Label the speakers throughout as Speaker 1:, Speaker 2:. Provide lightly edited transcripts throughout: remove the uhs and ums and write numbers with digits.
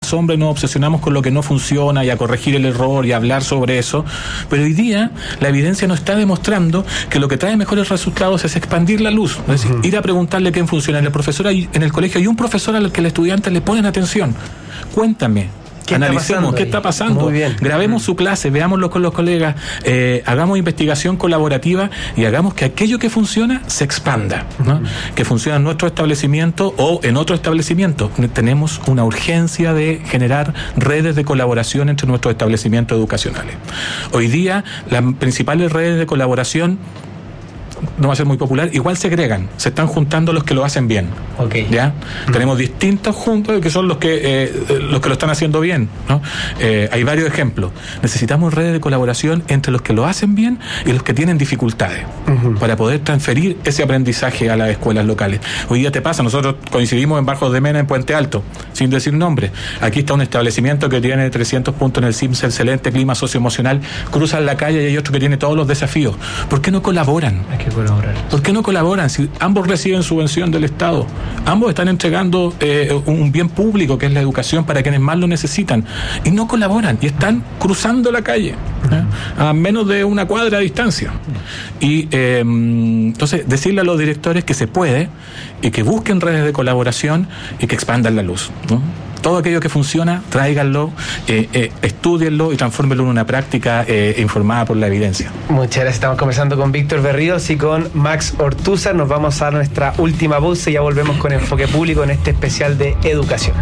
Speaker 1: sombra y nos obsesionamos con lo que no funciona y a corregir el error y a hablar sobre eso. Pero hoy día la evidencia nos está demostrando que lo que trae mejores resultados es expandir la luz. Es decir, ir a preguntarle qué funciona. En el colegio hay un profesor al que el estudiante le ponen atención. Cuéntame. Analicemos qué está pasando, grabemos su clase, veámoslo con los colegas, hagamos investigación colaborativa y hagamos que aquello que funciona se expanda, ¿no? Que funciona en nuestro establecimiento o en otro establecimiento. Tenemos una urgencia de generar redes de colaboración entre nuestros establecimientos educacionales. Hoy día las principales redes de colaboración, no va a ser muy popular, igual segregan, se están juntando los que lo hacen bien. ¿Ya? Tenemos distintos juntos que son los que lo están haciendo bien, ¿no? Hay varios ejemplos. Necesitamos redes de colaboración entre los que lo hacen bien y los que tienen dificultades para poder transferir ese aprendizaje a las escuelas locales. Hoy día te pasa, nosotros coincidimos en Bajos de Mena, en Puente Alto, sin decir nombre. Aquí está un establecimiento que tiene 300 puntos en el CIMSS, excelente clima socioemocional, cruzan la calle y hay otro que tiene todos los desafíos. ¿Por qué no colaboran? Colaborar. ¿Por qué no colaboran? Si ambos reciben subvención del Estado, ambos están entregando un bien público que es la educación para quienes más lo necesitan, y no colaboran y están cruzando la calle a menos de una cuadra de distancia. Y entonces decirle a los directores que se puede y que busquen redes de colaboración y que expandan la luz, ¿no? Todo aquello que funciona, tráiganlo, estúdienlo y transfórmenlo en una práctica informada por la evidencia.
Speaker 2: Muchas gracias. Estamos conversando con Víctor Berríos y con Max Ortúzar. Nos vamos a nuestra última pausa y ya volvemos con Enfoque Público en este especial de educación.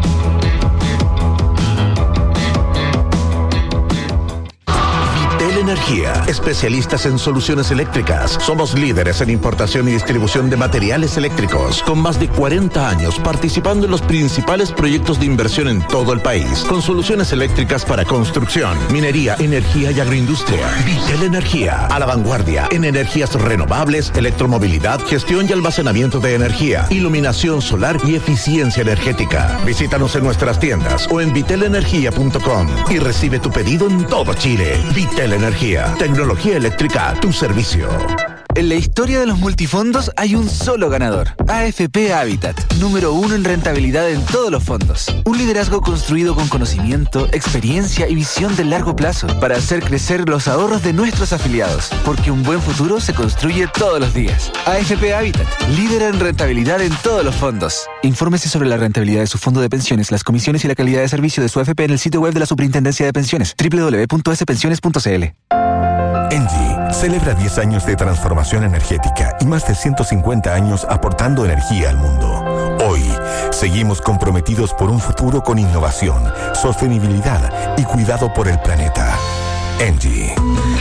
Speaker 3: Energía, especialistas en soluciones eléctricas. Somos líderes en importación y distribución de materiales eléctricos, con más de 40 años participando en los principales proyectos de inversión en todo el país, con soluciones eléctricas para construcción, minería, energía y agroindustria. Vitel Energía, a la vanguardia en energías renovables, electromovilidad, gestión y almacenamiento de energía, iluminación solar y eficiencia energética. Visítanos en nuestras tiendas o en vitelenergia.com y recibe tu pedido en todo Chile. Vitel Energía, tecnología eléctrica a tu servicio.
Speaker 4: En la historia de los multifondos hay un solo ganador. AFP Habitat, número 1 en rentabilidad en todos los fondos. Un liderazgo construido con conocimiento, experiencia y visión de largo plazo para hacer crecer los ahorros de nuestros afiliados. Porque un buen futuro se construye todos los días. AFP Habitat, líder en rentabilidad en todos los fondos. Infórmese sobre la rentabilidad de su fondo de pensiones, las comisiones y la calidad de servicio de su AFP en el sitio web de la Superintendencia de Pensiones, www.spensiones.cl.
Speaker 5: ENGIE celebra 10 años de transformación energética y más de 150 años aportando energía al mundo. Hoy, seguimos comprometidos por un futuro con innovación, sostenibilidad y cuidado por el planeta. ENGIE.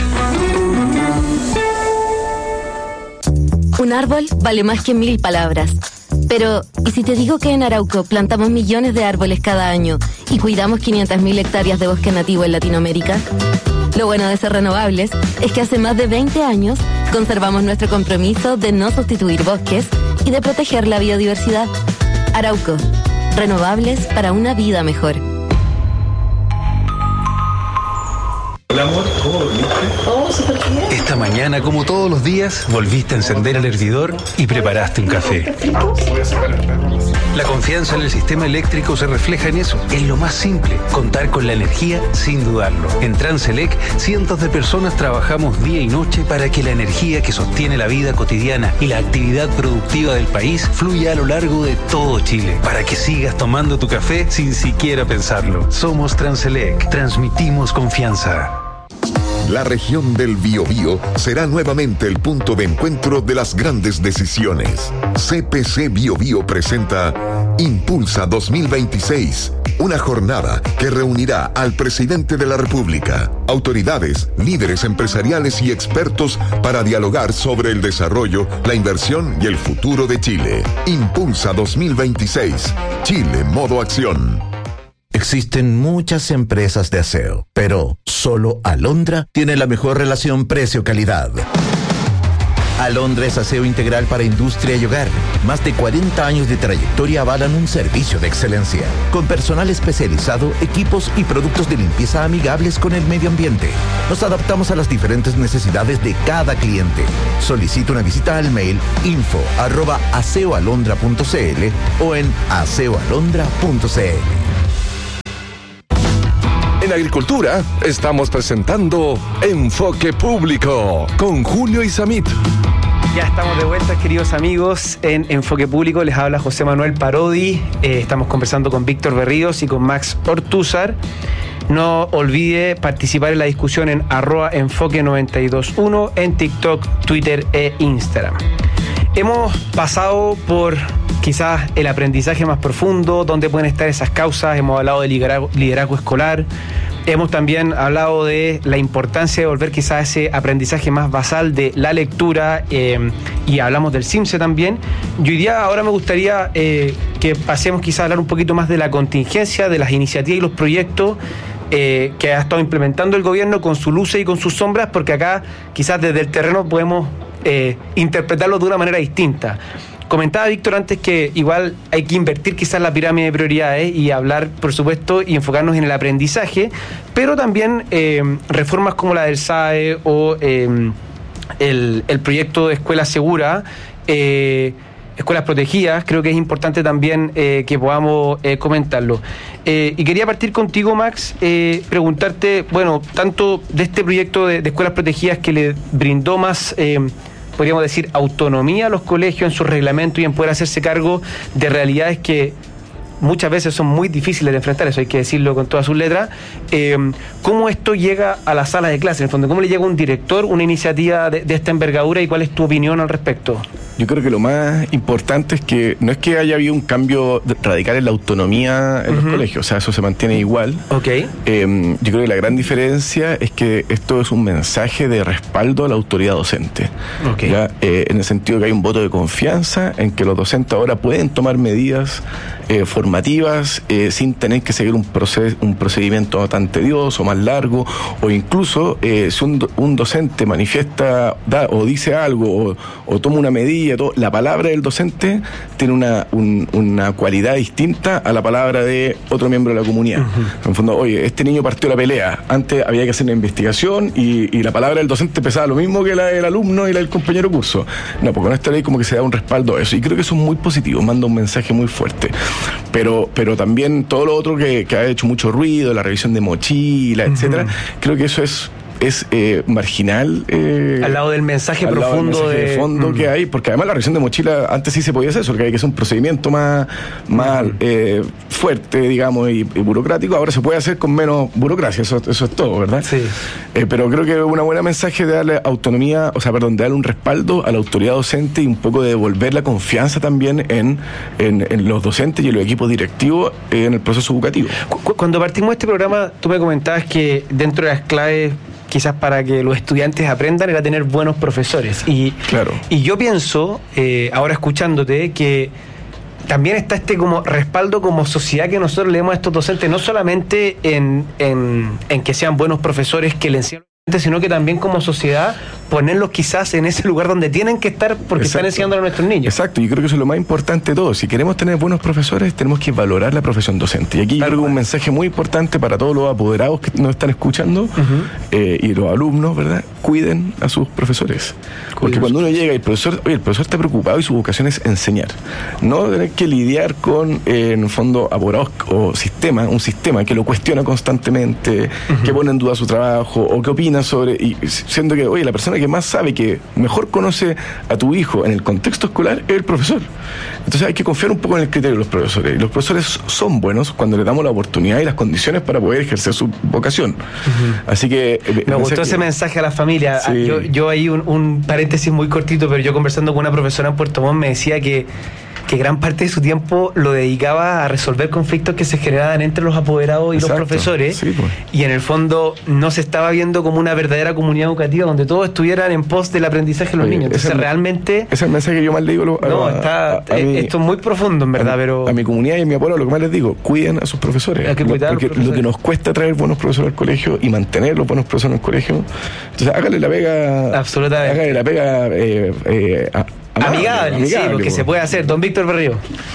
Speaker 6: Un árbol vale más que 1000 palabras. Pero, ¿y si te digo que en Arauco plantamos millones de árboles cada año y cuidamos 500.000 hectáreas de bosque nativo en Latinoamérica? Lo bueno de ser renovables es que hace más de 20 años conservamos nuestro compromiso de no sustituir bosques y de proteger la biodiversidad. Arauco, renovables para una vida mejor.
Speaker 7: Hola amor, ¿cómo volviste? Oh, súper bien. Esta mañana, como todos los días, volviste a encender el hervidor y preparaste un café. Voy a sacar la confianza en el sistema eléctrico se refleja en eso, en lo más simple, contar con la energía sin dudarlo. En Transelec, cientos de personas trabajamos día y noche para que la energía que sostiene la vida cotidiana y la actividad productiva del país fluya a lo largo de todo Chile, para que sigas tomando tu café sin siquiera pensarlo. Somos Transelec, transmitimos confianza.
Speaker 8: La región del Biobío será nuevamente el punto de encuentro de las grandes decisiones. CPC Biobío presenta Impulsa 2026, una jornada que reunirá al presidente de la República, autoridades, líderes empresariales y expertos para dialogar sobre el desarrollo, la inversión y el futuro de Chile. Impulsa 2026, Chile modo acción.
Speaker 3: Existen muchas empresas de aseo, pero solo Alondra tiene la mejor relación precio-calidad. Alondra es aseo integral para industria y hogar. Más de 40 años de trayectoria avalan un servicio de excelencia, con personal especializado, equipos y productos de limpieza amigables con el medio ambiente. Nos adaptamos a las diferentes necesidades de cada cliente. Solicita una visita al mail info@aseoalondra.cl o en aseoalondra.cl.
Speaker 9: En Agricultura estamos presentando Enfoque Público con Julio Isamit.
Speaker 2: Ya estamos de vuelta, queridos amigos, en Enfoque Público. Les habla José Manuel Parodi. Estamos conversando con Víctor Berríos y con Max Ortúzar. No olvide participar en la discusión en @enfoque921 en TikTok, Twitter e Instagram. Hemos pasado por quizás el aprendizaje más profundo, dónde pueden estar esas causas. Hemos hablado de liderazgo escolar. Hemos también hablado de la importancia de volver quizás a ese aprendizaje más basal de la lectura, y hablamos del CIMSE también. Y hoy día ahora me gustaría que pasemos quizás a hablar un poquito más de la contingencia, de las iniciativas y los proyectos que ha estado implementando el gobierno con sus luces y con sus sombras, porque acá quizás desde el terreno podemos interpretarlo de una manera distinta. Comentaba Víctor antes que igual hay que invertir quizás la pirámide de prioridades y hablar, por supuesto, y enfocarnos en el aprendizaje, pero también reformas como la del SAE o el proyecto de Escuela Segura, escuelas protegidas. Creo que es importante también que podamos comentarlo. Y quería partir contigo, Max, preguntarte, bueno, tanto de este proyecto de escuelas protegidas que le brindó más, podríamos decir, autonomía a los colegios en su reglamento y en poder hacerse cargo de realidades que muchas veces son muy difíciles de enfrentar, eso hay que decirlo con todas sus letras. ¿Cómo esto llega a la sala de clase? En el fondo, ¿cómo le llega a un director una iniciativa de esta envergadura y cuál es tu opinión al respecto?
Speaker 10: Yo creo que lo más importante es que no es que haya habido un cambio radical en la autonomía en los colegios, o sea, eso se mantiene igual.
Speaker 2: Okay.
Speaker 10: Yo creo que la gran diferencia es que esto es un mensaje de respaldo a la autoridad docente.
Speaker 2: Okay.
Speaker 10: ¿Ya? En el sentido que hay un voto de confianza en que los docentes ahora pueden tomar medidas formativas sin tener que seguir un procedimiento tan tedioso, más largo, o incluso si un docente manifiesta o dice algo o toma una medida, la palabra del docente tiene una cualidad distinta a la palabra de otro miembro de la comunidad. En el fondo, oye, este niño partió la pelea, antes había que hacer una investigación y la palabra del docente pesaba lo mismo que la del alumno y la del compañero curso. No, porque con esta ley como que se da un respaldo a eso, y creo que eso es muy positivo, manda un mensaje muy fuerte. Pero también todo lo otro que ha hecho mucho ruido, la revisión de mochila, etcétera, creo que eso es marginal
Speaker 2: al lado del mensaje profundo
Speaker 10: de fondo que hay, porque además la revisión de mochila antes sí se podía hacer eso, porque hay que hacer un procedimiento más fuerte, digamos, y burocrático. Ahora se puede hacer con menos burocracia, eso es todo, ¿verdad?
Speaker 2: Sí.
Speaker 10: Pero creo que es una buena mensaje de darle autonomía, de darle un respaldo a la autoridad docente y un poco de devolver la confianza también en los docentes y en los equipos directivos en el proceso educativo.
Speaker 2: Cuando partimos este programa, tú me comentabas que dentro de las claves quizás para que los estudiantes aprendan era tener buenos profesores.
Speaker 10: Claro.
Speaker 2: Y yo pienso, ahora escuchándote, que también está este como respaldo como sociedad que nosotros le demos a estos docentes, no solamente en que sean buenos profesores que le enseñan, sino que también como sociedad ponerlos quizás en ese lugar donde tienen que estar porque están enseñando a nuestros niños.
Speaker 10: Exacto, yo creo que eso es lo más importante de todo. Si queremos tener buenos profesores, tenemos que valorar la profesión docente. Y aquí yo creo que un mensaje muy importante para todos los apoderados que nos están escuchando y los alumnos, ¿verdad? Cuiden a sus profesores. Porque cuando uno llega y el profesor está preocupado y su vocación es enseñar. No tener que lidiar con, en el fondo, apoderados o un sistema que lo cuestiona constantemente, que pone en duda su trabajo o que opina sobre, y siendo que, oye, la persona que más sabe, que mejor conoce a tu hijo en el contexto escolar es el profesor. Entonces hay que confiar un poco en el criterio de los profesores. Y los profesores son buenos cuando les damos la oportunidad y las condiciones para poder ejercer su vocación. Así que
Speaker 2: me gustó ese mensaje a la familia. Sí. Yo ahí un paréntesis muy cortito, pero yo conversando con una profesora en Puerto Montt me decía que gran parte de su tiempo lo dedicaba a resolver conflictos que se generaban entre los apoderados y los profesores,
Speaker 10: sí, pues.
Speaker 2: Y en el fondo no se estaba viendo como una verdadera comunidad educativa donde todos estuvieran en pos del aprendizaje de los niños. Entonces realmente...
Speaker 10: Ese es el mensaje que yo más le digo
Speaker 2: esto es muy profundo, en verdad, pero...
Speaker 10: A mi comunidad y a mi apoderados lo que más les digo, cuiden a sus profesores.
Speaker 2: Hay que cuidar
Speaker 10: porque lo que nos cuesta traer buenos profesores al colegio y mantener los buenos profesores en el colegio, entonces hágale la pega...
Speaker 2: Absolutamente.
Speaker 10: Hágale la pega...
Speaker 2: amigable, sí, lo que se puede hacer. Don Víctor Berríos.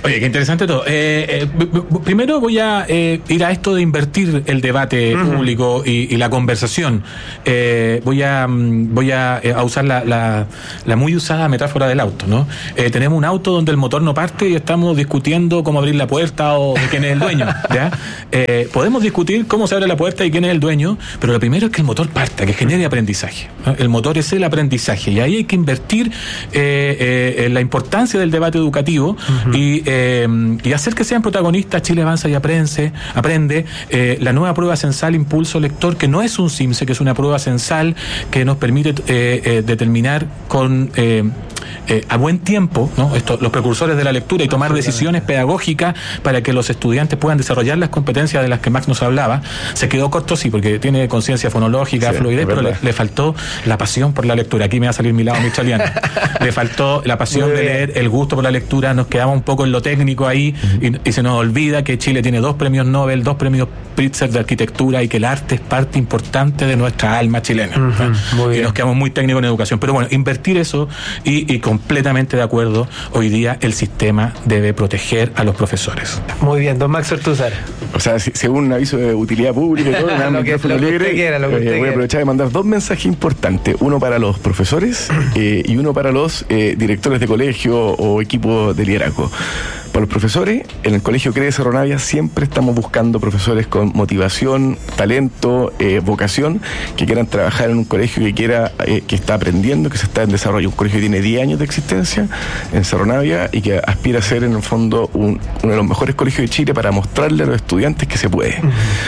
Speaker 1: Oye, qué interesante todo. Primero voy a ir a esto de invertir el debate público y la conversación. Voy a usar la muy usada metáfora del auto, ¿no? Tenemos un auto donde el motor no parte y estamos discutiendo cómo abrir la puerta o de quién es el dueño, ¿ya? Podemos discutir cómo se abre la puerta y quién es el dueño, pero lo primero es que el motor parta, que genere aprendizaje, ¿no? El motor es el aprendizaje y ahí hay que invertir en la importancia del debate educativo y hacer que sean protagonistas. Chile avanza y aprende. La nueva prueba censal Impulso Lector, que no es un CIMSE, que es una prueba censal que nos permite determinar con a buen tiempo, ¿no? Los precursores de la lectura y tomar decisiones pedagógicas para que los estudiantes puedan desarrollar las competencias de las que Max nos hablaba. Se quedó corto, sí, porque tiene conciencia fonológica, fluidez, pero le faltó la pasión por la lectura. Aquí me va a salir mi lado micheliano. Le faltó la pasión de leer, el gusto por la lectura. Nos quedamos un poco en lo técnico ahí y se nos olvida que Chile tiene 2 premios Nobel, 2 premios Pritzker de arquitectura y que el arte es parte importante de nuestra alma chilena. Y nos quedamos muy técnicos en educación. Pero bueno, invertir eso y completamente de acuerdo, hoy día el sistema debe proteger a los profesores.
Speaker 2: Muy bien, don Max Ortúzar.
Speaker 10: O sea, según un aviso de utilidad pública y todo,
Speaker 2: lo que usted quiera.
Speaker 10: Voy a aprovechar de mandar 2 mensajes importantes, uno para los profesores y uno para los directores de colegio o equipo de liderazgo. Para los profesores, en el Colegio CRE de Cerro Navia siempre estamos buscando profesores con motivación, talento, vocación, que quieran trabajar en un colegio que está aprendiendo, que se está en desarrollo. Un colegio que tiene 10 años de existencia en Cerro Navia y que aspira a ser en el fondo uno de los mejores colegios de Chile para mostrarle a los estudiantes que se puede.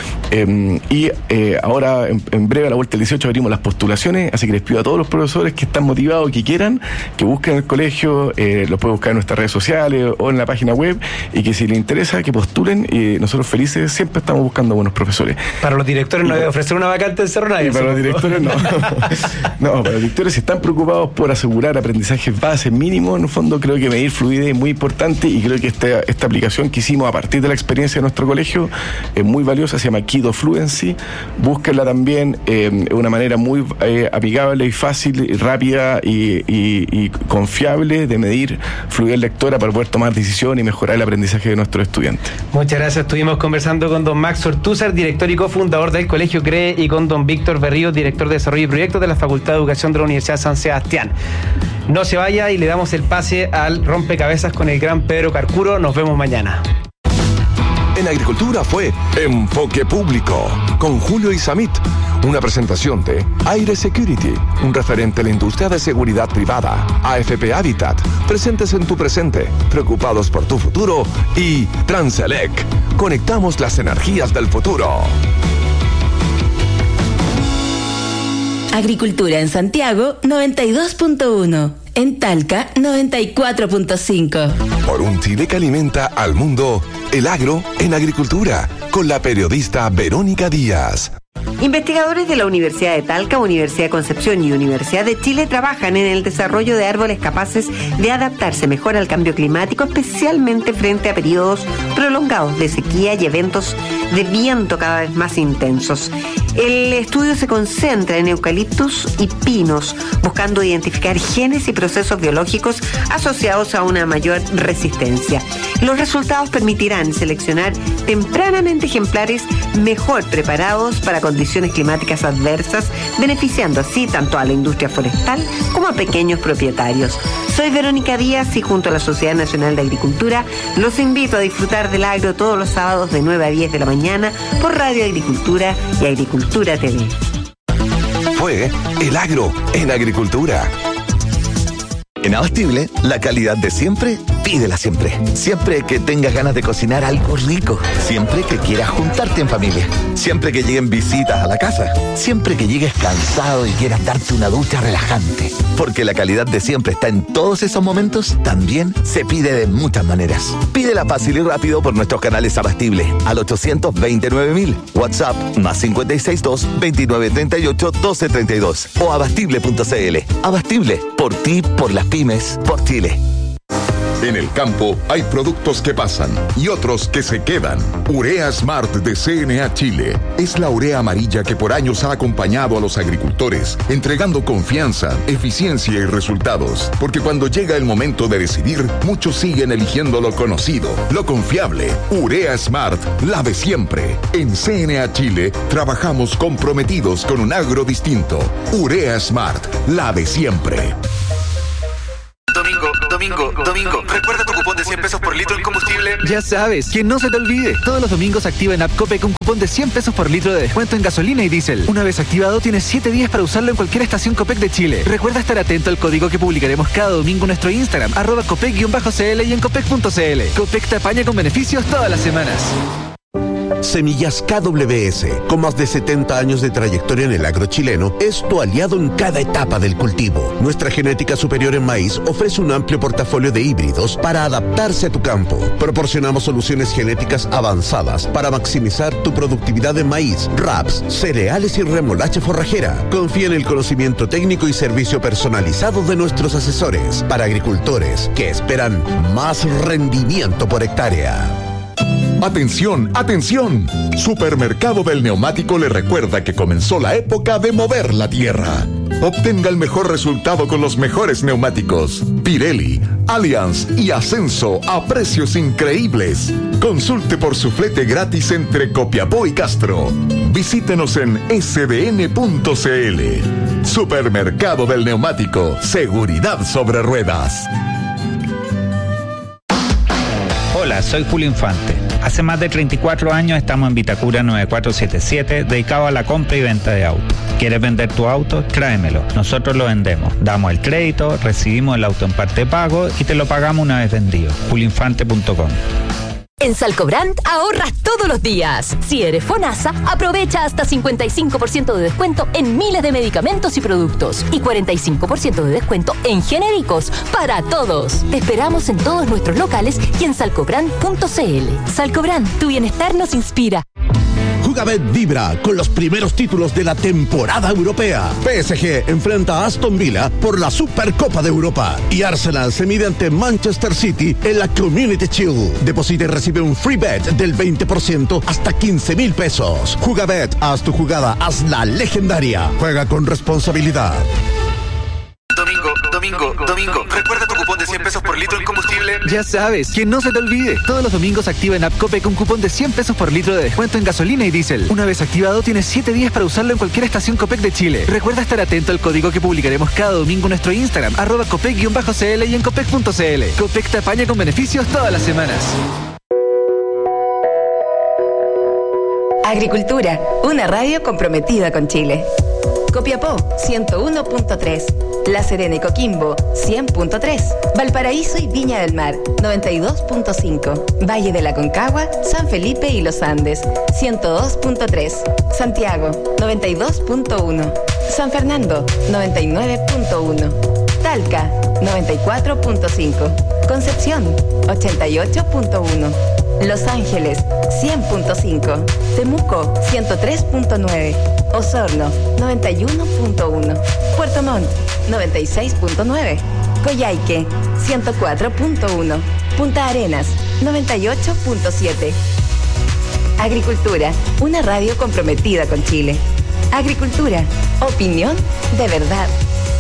Speaker 10: Ahora, en breve, a la vuelta del 18, abrimos las postulaciones, así que les pido a todos los profesores que están motivados, que quieran, que busquen el colegio, los pueden buscar en nuestras redes sociales o en la página web, y que si les interesa, que postulen, y nosotros felices siempre estamos buscando buenos profesores.
Speaker 2: Para los directores no debe ofrecer una vacante en Cerro Navia.
Speaker 10: Para los directores no. No, para los directores, si están preocupados por asegurar aprendizaje base mínimo, en el fondo creo que medir fluidez es muy importante, y creo que esta aplicación que hicimos a partir de la experiencia de nuestro colegio es muy valiosa, se llama Kido Fluency. Búsquenla también, una manera muy amigable y fácil, rápida y confiable de medir fluidez lectora para poder tomar decisiones y mejorar el aprendizaje de nuestros estudiantes.
Speaker 2: Muchas gracias. Estuvimos conversando con don Max Ortúzar, director y cofundador del Colegio CRE, y con don Víctor Berríos, director de Desarrollo y Proyectos de la Facultad de Educación de la Universidad San Sebastián. No se vaya y le damos el pase al rompecabezas con el gran Pedro Carcuro. Nos vemos mañana.
Speaker 9: En Agricultura fue Enfoque Público con Julio Isamit, una presentación de Aire Security, un referente a la industria de seguridad privada, AFP Habitat, presentes en tu presente, preocupados por tu futuro, y Transelec, conectamos las energías del futuro.
Speaker 11: Agricultura en Santiago 92.1, en Talca 94.5.
Speaker 9: Por un Chile que alimenta al mundo, el agro en agricultura, con la periodista Verónica Díaz.
Speaker 12: Investigadores de la Universidad de Talca, Universidad de Concepción y Universidad de Chile trabajan en el desarrollo de árboles capaces de adaptarse mejor al cambio climático, especialmente frente a periodos prolongados de sequía y eventos de viento cada vez más intensos. El estudio se concentra en eucaliptus y pinos, buscando identificar genes y procesos biológicos asociados a una mayor resistencia. Los resultados permitirán seleccionar tempranamente ejemplares mejor preparados para condiciones climáticas adversas, beneficiando así tanto a la industria forestal como a pequeños propietarios. Soy Verónica Díaz y junto a la Sociedad Nacional de Agricultura los invito a disfrutar del agro todos los sábados de 9 a 10 de la mañana por Radio Agricultura y Agricultura TV.
Speaker 9: Fue el agro en agricultura.
Speaker 3: En Abastible, la calidad de siempre, pídela siempre. Siempre que tengas ganas de cocinar algo rico. Siempre que quieras juntarte en familia. Siempre que lleguen visitas a la casa. Siempre que llegues cansado y quieras darte una ducha relajante. Porque la calidad de siempre está en todos esos momentos, también se pide de muchas maneras. Pídela fácil y rápido por nuestros canales Abastible al 829.000, WhatsApp más 562-2938-1232 o abastible.cl. Abastible, por ti, por las pymes, por Chile.
Speaker 8: En el campo hay productos que pasan y otros que se quedan. Urea Smart de CNA Chile es la urea amarilla que por años ha acompañado a los agricultores, entregando confianza, eficiencia y resultados. Porque cuando llega el momento de decidir, muchos siguen eligiendo lo conocido, lo confiable. Urea Smart, la de siempre. En CNA Chile trabajamos comprometidos con un agro distinto. Urea Smart, la de siempre.
Speaker 4: Domingo, ¿recuerda tu cupón de 100 pesos por litro en combustible? Ya sabes, que no se te olvide. Todos los domingos activa en App Copec un cupón de 100 pesos por litro de descuento en gasolina y diésel. Una vez activado, tienes 7 días para usarlo en cualquier estación Copec de Chile. Recuerda estar atento al código que publicaremos cada domingo en nuestro Instagram, @Copec_CL y en Copec.cl. Copec te apaña con beneficios todas las semanas.
Speaker 3: Semillas KWS, con más de 70 años de trayectoria en el agro chileno, es tu aliado en cada etapa del cultivo. Nuestra genética superior en maíz ofrece un amplio portafolio de híbridos para adaptarse a tu campo. Proporcionamos soluciones genéticas avanzadas para maximizar tu productividad en maíz, raps, cereales y remolacha forrajera. Confía en el conocimiento técnico y servicio personalizado de nuestros asesores para agricultores que esperan más rendimiento por hectárea.
Speaker 8: ¡Atención, atención! Supermercado del Neumático le recuerda que comenzó la época de mover la tierra. Obtenga el mejor resultado con los mejores neumáticos. Pirelli, Allianz y Ascenso a precios increíbles. Consulte por su flete gratis entre Copiapó y Castro. Visítenos en sdn.cl. Supermercado del Neumático. Seguridad sobre ruedas.
Speaker 13: Hola, soy Julio Infante. Hace más de 34 años estamos en Vitacura 9477, dedicado a la compra y venta de autos. ¿Quieres vender tu auto? Tráemelo. Nosotros lo vendemos. Damos el crédito, recibimos el auto en parte de pago y te lo pagamos una vez vendido. julioinfante.com.
Speaker 14: En Salcobrand ahorras todos los días. Si eres FONASA, aprovecha hasta 55% de descuento en miles de medicamentos y productos y 45% de descuento en genéricos para todos. Te esperamos en todos nuestros locales y en salcobrand.cl. Salcobrand, tu bienestar nos inspira.
Speaker 3: Jugabet vibra con los primeros títulos de la temporada europea. PSG enfrenta a Aston Villa por la Supercopa de Europa y Arsenal se mide ante Manchester City en la Community Shield. Deposita y recibe un free bet del 20% hasta 15,000 pesos. Jugabet, haz tu jugada, hazla legendaria. Juega con responsabilidad.
Speaker 4: Domingo, ¿recuerda tu cupón de 100 pesos por litro en combustible? Ya sabes, que no se te olvide. Todos los domingos activa en App Copec un cupón de 100 pesos por litro de descuento en gasolina y diésel. Una vez activado, tienes 7 días para usarlo en cualquier estación Copec de Chile. Recuerda estar atento al código que publicaremos cada domingo en nuestro Instagram, @Copec_CL y en Copec.cl. Copec te apaña con beneficios todas las semanas.
Speaker 11: Agricultura, una radio comprometida con Chile. Copiapó, 101.3. La Serena y Coquimbo, 100.3. Valparaíso y Viña del Mar, 92.5. Valle de la Concagua, San Felipe y Los Andes, 102.3. Santiago, 92.1. San Fernando, 99.1. Talca, 94.5. Concepción, 88.1. Los Ángeles, 100.5. Temuco, 103.9. Osorno, 91.1. Puerto Montt, 96.9. Coyhaique, 104.1. Punta Arenas, 98.7. Agricultura, una radio comprometida con Chile. Agricultura, opinión de verdad.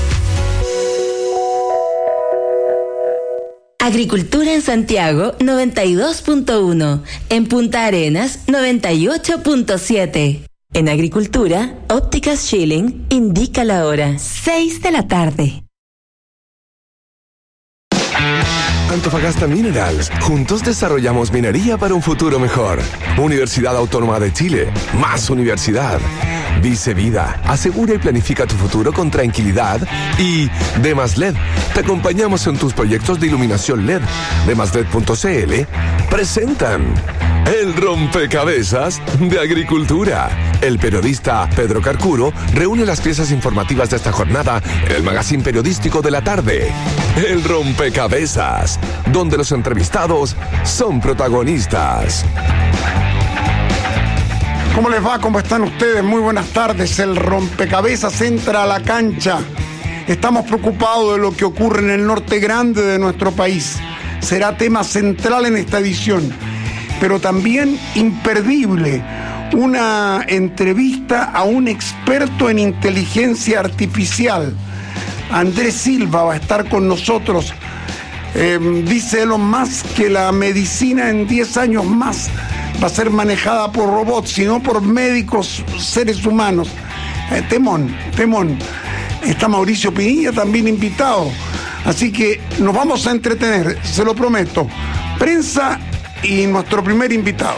Speaker 11: Agricultura en Santiago, 92.1. En Punta Arenas, 98.7. En Agricultura, Ópticas Schilling indica la hora, 6 de la tarde.
Speaker 9: Antofagasta Minerals. Juntos desarrollamos minería para un futuro mejor. Universidad Autónoma de Chile. Más universidad. Vice Vida. Asegura y planifica tu futuro con tranquilidad. Y Demas LED. Te acompañamos en tus proyectos de iluminación LED. Demasled.cl presentan El Rompecabezas de Agricultura. El periodista Pedro Carcuro reúne las piezas informativas de esta jornada en el magazine periodístico de la tarde. El Rompecabezas, donde los entrevistados son protagonistas.
Speaker 15: ¿Cómo les va? ¿Cómo están ustedes? Muy buenas tardes. El Rompecabezas entra a la cancha. Estamos preocupados de lo que ocurre en el norte grande de nuestro país. será tema central en esta edición, pero también imperdible, una entrevista a un experto en inteligencia artificial. Andrés Silva va a estar con nosotros. Dice Elon Musk que la medicina en 10 años más va a ser manejada por robots y no por médicos, seres humanos. Temón. Está Mauricio Pinilla también invitado. Así que nos vamos a entretener, se lo prometo. Prensa y nuestro primer invitado.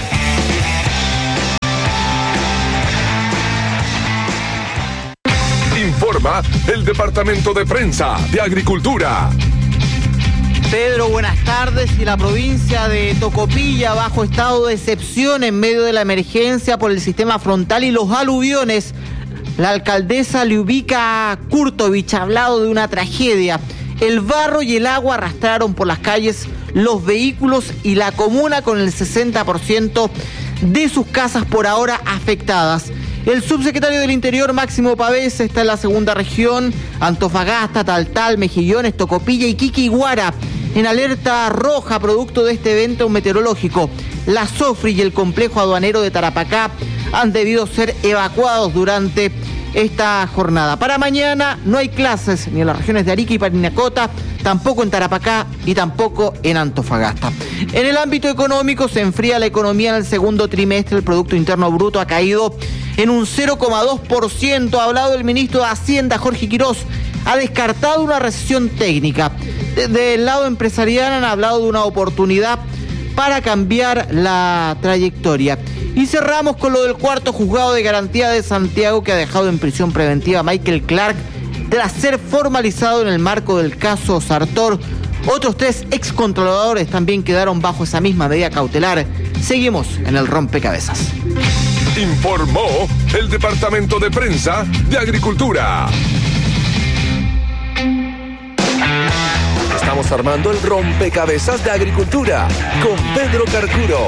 Speaker 9: Informa el Departamento de Prensa de Agricultura.
Speaker 16: Pedro, buenas tardes. Y la provincia de Tocopilla bajo estado de excepción en medio de la emergencia por el sistema frontal y los aluviones. La alcaldesa Lyubika Kurtovich ha hablado de una tragedia. El barro y el agua arrastraron por las calles los vehículos y la comuna con el 60% de sus casas por ahora afectadas. El subsecretario del Interior, Máximo Pavés, está en la segunda región, Antofagasta, Taltal, Mejillones, Tocopilla y Quiquiguara, en alerta roja producto de este evento meteorológico. La Sofri y el complejo aduanero de Tarapacá han debido ser evacuados durante esta jornada. Para mañana no hay clases ni en las regiones de Arica y Parinacota, tampoco en Tarapacá y tampoco en Antofagasta. En el ámbito económico se enfría la economía en el segundo trimestre. El Producto Interno Bruto ha caído en un 0,2%. Ha hablado el ministro de Hacienda, Jorge Quirós. Ha descartado una recesión técnica. Desde el lado empresarial han hablado de una oportunidad para cambiar la trayectoria. Y cerramos con lo del cuarto juzgado de garantía de Santiago, que ha dejado en prisión preventiva a Michael Clark tras ser formalizado en el marco del caso Sartor. Otros 3 excontroladores también quedaron bajo esa misma medida cautelar. Seguimos en el rompecabezas.
Speaker 9: Informó el Departamento de Prensa de Agricultura.
Speaker 17: Estamos armando el rompecabezas de Agricultura con Pedro Carcuro.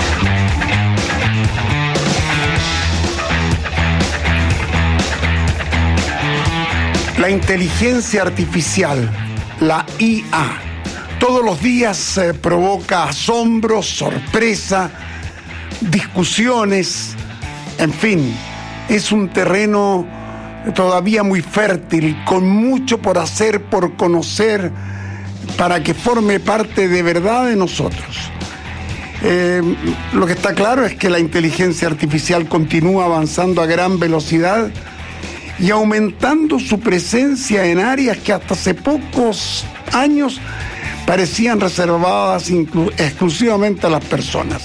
Speaker 15: La inteligencia artificial, la IA, todos los días provoca asombro, sorpresa, discusiones, en fin, es un terreno todavía muy fértil, con mucho por hacer, por conocer, para que forme parte de verdad de nosotros. Lo que está claro es que la inteligencia artificial continúa avanzando a gran velocidad y aumentando su presencia en áreas que hasta hace pocos años parecían reservadas exclusivamente a las personas.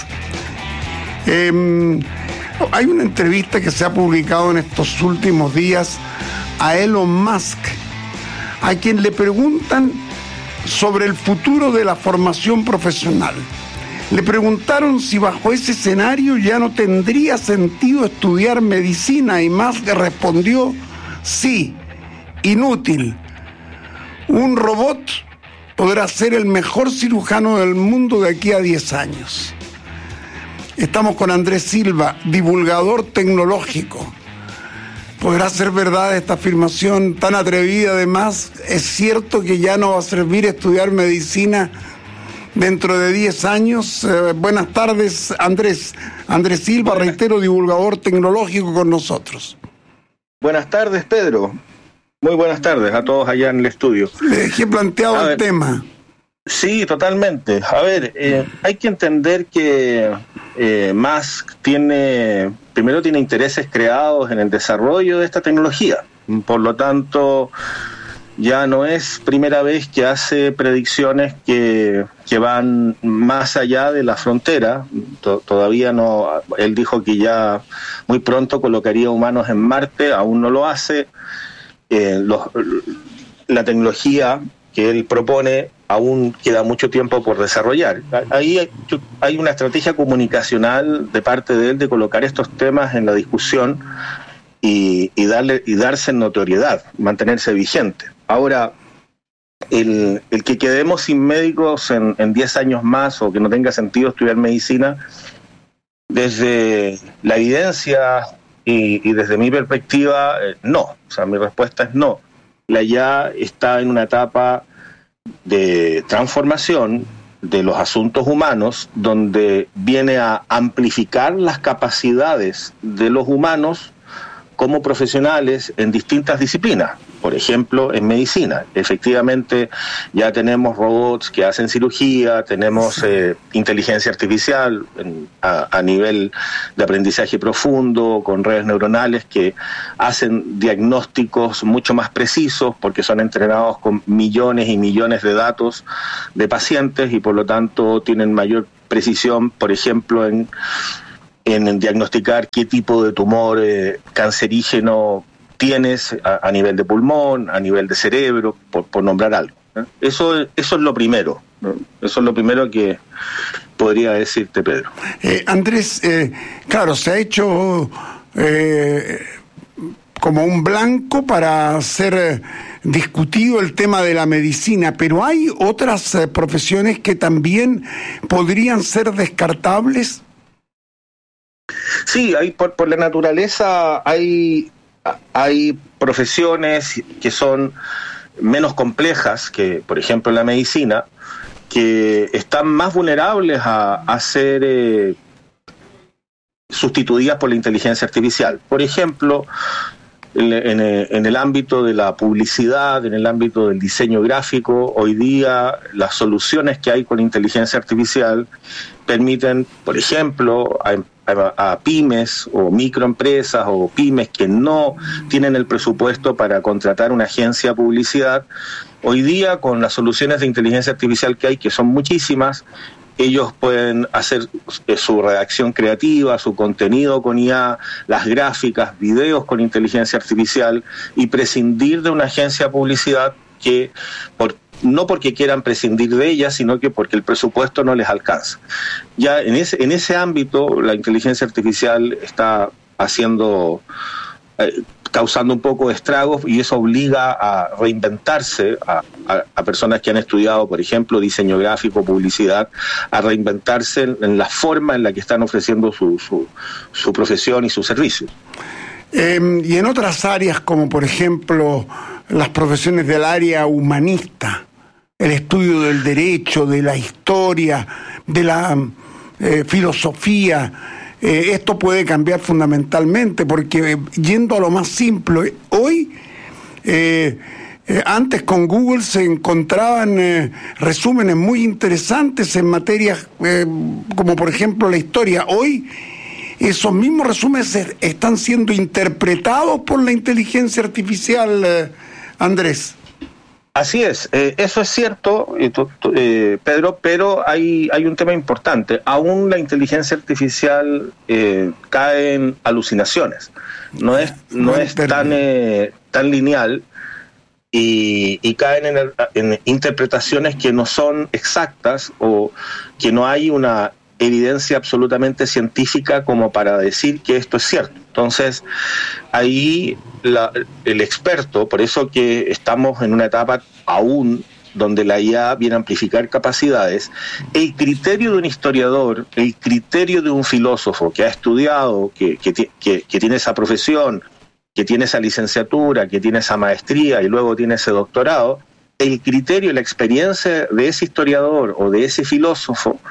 Speaker 15: Hay una entrevista que se ha publicado en estos últimos días a Elon Musk, a quien le preguntan sobre el futuro de la formación profesional. Le preguntaron si bajo ese escenario ya no tendría sentido estudiar medicina, y Musk respondió: sí, inútil. Un robot podrá ser el mejor cirujano del mundo de aquí a 10 años. Estamos con Andrés Silva, divulgador tecnológico. ¿Podrá ser verdad esta afirmación tan atrevida? Además, ¿es cierto que ya no va a servir estudiar medicina dentro de 10 años? Buenas tardes, Andrés. Andrés Silva, reitero, divulgador tecnológico con nosotros.
Speaker 10: Buenas tardes, Pedro. Muy buenas tardes a todos allá en el estudio.
Speaker 15: Le dejé planteado el tema.
Speaker 10: Sí, totalmente. A ver, hay que entender que Musk primero tiene intereses creados en el desarrollo de esta tecnología. Por lo tanto, ya no es primera vez que hace predicciones que van más allá de la frontera. Todavía no. Él dijo que ya muy pronto colocaría humanos en Marte, aún no lo hace. La tecnología que él propone aún queda mucho tiempo por desarrollar. Ahí hay una estrategia comunicacional de parte de él de colocar estos temas en la discusión y darse notoriedad, mantenerse vigente. Ahora, el que quedemos sin médicos en 10 años más, o que no tenga sentido estudiar medicina, desde la evidencia y desde mi perspectiva, no. O sea, mi respuesta es no. La IA está en una etapa
Speaker 18: de transformación de los asuntos humanos, donde viene a amplificar las capacidades de los humanos como profesionales en distintas disciplinas. Por ejemplo, en medicina. Efectivamente, ya tenemos robots que hacen cirugía, tenemos inteligencia artificial a nivel de aprendizaje profundo, con redes neuronales que hacen diagnósticos mucho más precisos porque son entrenados con millones y millones de datos de pacientes y por lo tanto tienen mayor precisión, por ejemplo, en diagnosticar qué tipo de tumor cancerígeno tienes a nivel de pulmón, a nivel de cerebro, por nombrar algo. Eso es lo primero, ¿no? Eso es lo primero que podría decirte, Pedro.
Speaker 15: Andrés, claro, se ha hecho como un blanco para ser discutido el tema de la medicina, pero hay otras profesiones que también podrían ser descartables.
Speaker 18: Sí, por la naturaleza hay profesiones que son menos complejas que, por ejemplo, la medicina, que están más vulnerables a ser sustituidas por la inteligencia artificial. Por ejemplo, en el ámbito de la publicidad, en el ámbito del diseño gráfico, hoy día las soluciones que hay con inteligencia artificial permiten, por ejemplo, a pymes o microempresas o pymes que no tienen el presupuesto para contratar una agencia de publicidad, hoy día con las soluciones de inteligencia artificial que hay, que son muchísimas, ellos pueden hacer su redacción creativa, su contenido con IA, las gráficas, videos con inteligencia artificial y prescindir de una agencia de publicidad que no porque quieran prescindir de ella, sino que porque el presupuesto no les alcanza. Ya en ese ámbito la inteligencia artificial está causando un poco de estragos y eso obliga a reinventarse a personas que han estudiado, por ejemplo, diseño gráfico, publicidad, a reinventarse en la forma en la que están ofreciendo su profesión y sus servicios.
Speaker 15: Y en otras áreas, como por ejemplo las profesiones del área humanista, el estudio del derecho, de la historia, de la filosofía, esto puede cambiar fundamentalmente, porque yendo a lo más simple, hoy, antes con Google se encontraban resúmenes muy interesantes en materias como por ejemplo la historia. Hoy esos mismos resúmenes están siendo interpretados por la inteligencia artificial, Andrés.
Speaker 18: Así es, eso es cierto, Pedro, pero hay un tema importante. Aún la inteligencia artificial cae en alucinaciones, no es tan lineal y caen en interpretaciones que no son exactas o que no hay una evidencia absolutamente científica como para decir que esto es cierto. Entonces, ahí el experto, por eso que estamos en una etapa aún donde la IA viene a amplificar capacidades, el criterio de un historiador, el criterio de un filósofo que ha estudiado, que tiene esa profesión, que tiene esa licenciatura, que tiene esa maestría y luego tiene ese doctorado, el criterio y la experiencia de ese historiador o de ese filósofo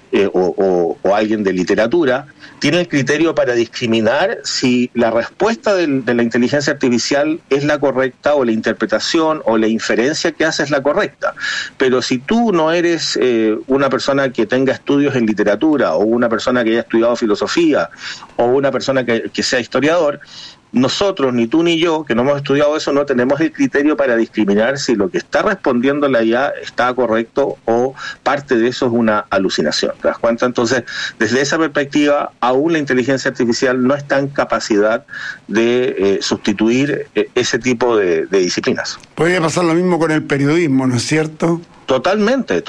Speaker 18: o alguien de literatura tiene el criterio para discriminar si la respuesta de la inteligencia artificial es la correcta o la interpretación o la inferencia que hace es la correcta. Pero si tú no eres una persona que tenga estudios en literatura o una persona que haya estudiado filosofía o una persona que sea historiador, nosotros, ni tú ni yo, que no hemos estudiado eso, no tenemos el criterio para discriminar si lo que está respondiendo la IA está correcto o parte de eso es una alucinación. ¿Te das cuenta? Entonces, desde esa perspectiva, aún la inteligencia artificial no está en capacidad de sustituir ese tipo de disciplinas.
Speaker 15: Podría pasar lo mismo con el periodismo, ¿no es cierto?
Speaker 18: Totalmente.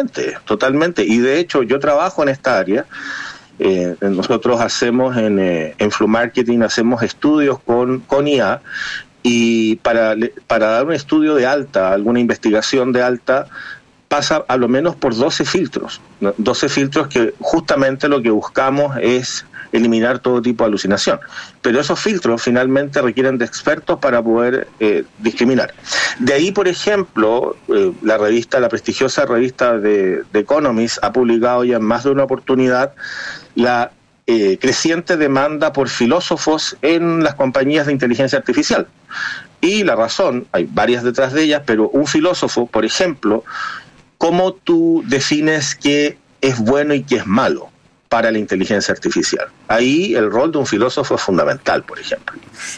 Speaker 18: Y de hecho, yo trabajo en esta área. Nosotros hacemos en Flu Marketing hacemos estudios con IA y para dar un estudio de alta, alguna investigación de alta, pasa a lo menos por 12 filtros. 12 filtros que justamente lo que buscamos es eliminar todo tipo de alucinación. Pero esos filtros finalmente requieren de expertos para poder discriminar. De ahí, por ejemplo, la prestigiosa revista de Economist ha publicado ya en más de una oportunidad la creciente demanda por filósofos en las compañías de inteligencia artificial. Y la razón, hay varias detrás de ellas, pero un filósofo, por ejemplo, ¿cómo tú defines qué es bueno y qué es malo para la inteligencia artificial? Ahí el rol de un filósofo es fundamental, por ejemplo.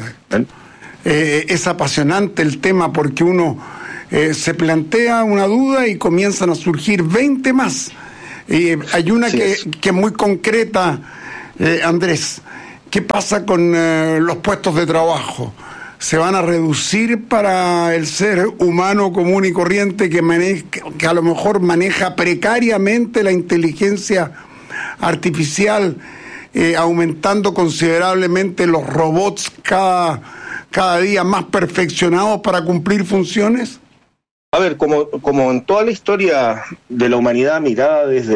Speaker 15: Es apasionante el tema porque uno se plantea una duda y comienzan a surgir 20 más. Hay una que es muy concreta, Andrés. ¿Qué pasa con los puestos de trabajo? ¿Se van a reducir para el ser humano común y corriente que a lo mejor maneja precariamente la inteligencia artificial, aumentando considerablemente los robots cada día más perfeccionados para cumplir funciones?
Speaker 18: A ver, como en toda la historia de la humanidad mirada desde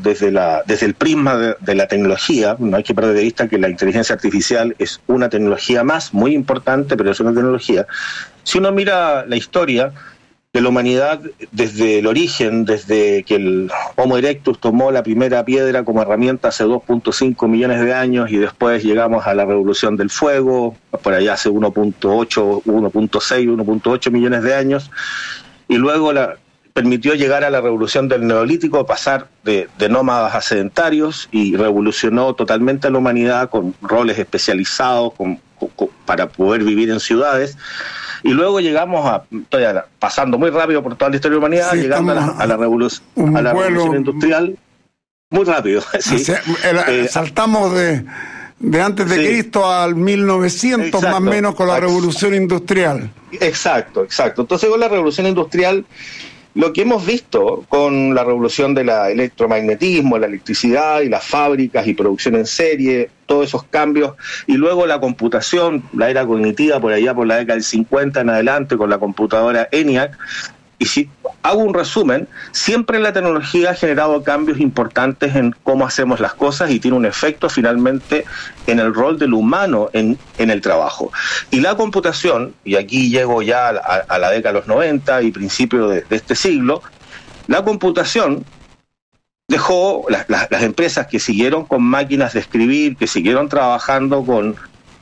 Speaker 18: el prisma de la tecnología, no hay que perder de vista que la inteligencia artificial es una tecnología más, muy importante, pero es una tecnología. Si uno mira la historia de la humanidad desde el origen, desde que el Homo erectus tomó la primera piedra como herramienta hace 2.5 millones de años y después llegamos a la revolución del fuego, por allá hace 1.8, 1.6, 1.8 millones de años, y luego permitió llegar a la revolución del neolítico, pasar de nómadas a sedentarios, y revolucionó totalmente a la humanidad con roles especializados para poder vivir en ciudades. Y luego llegamos estoy pasando muy rápido por toda la historia de la humanidad, llegando a la revolución industrial, muy rápido. Sí.
Speaker 15: Saltamos de antes de Cristo al 1900, más o menos, con la revolución industrial.
Speaker 18: Exacto. Entonces, con la revolución industrial, lo que hemos visto con la revolución del electromagnetismo, la electricidad y las fábricas y producción en serie, todos esos cambios, y luego la computación, la era cognitiva por allá por la década del 50 en adelante con la computadora ENIAC. Y si hago un resumen, siempre la tecnología ha generado cambios importantes en cómo hacemos las cosas y tiene un efecto finalmente en el rol del humano en el trabajo. Y la computación, y aquí llego ya a la década de los 90 y principios de este siglo, la computación dejó las empresas que siguieron con máquinas de escribir, que siguieron trabajando con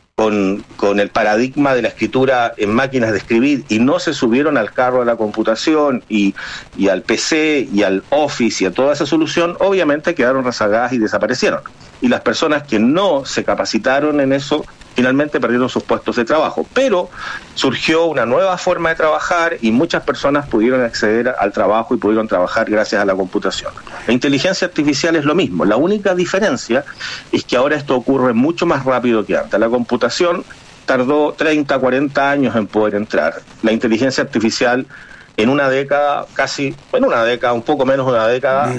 Speaker 18: el paradigma de la escritura en máquinas de escribir y no se subieron al carro de la computación y al PC y al Office y a toda esa solución, obviamente quedaron rezagadas y desaparecieron. Y las personas que no se capacitaron en eso finalmente perdieron sus puestos de trabajo. Pero surgió una nueva forma de trabajar y muchas personas pudieron acceder al trabajo y pudieron trabajar gracias a la computación. La inteligencia artificial es lo mismo. La única diferencia es que ahora esto ocurre mucho más rápido que antes. La computación tardó 30, 40 años en poder entrar. La inteligencia artificial en una década, un poco menos de una década,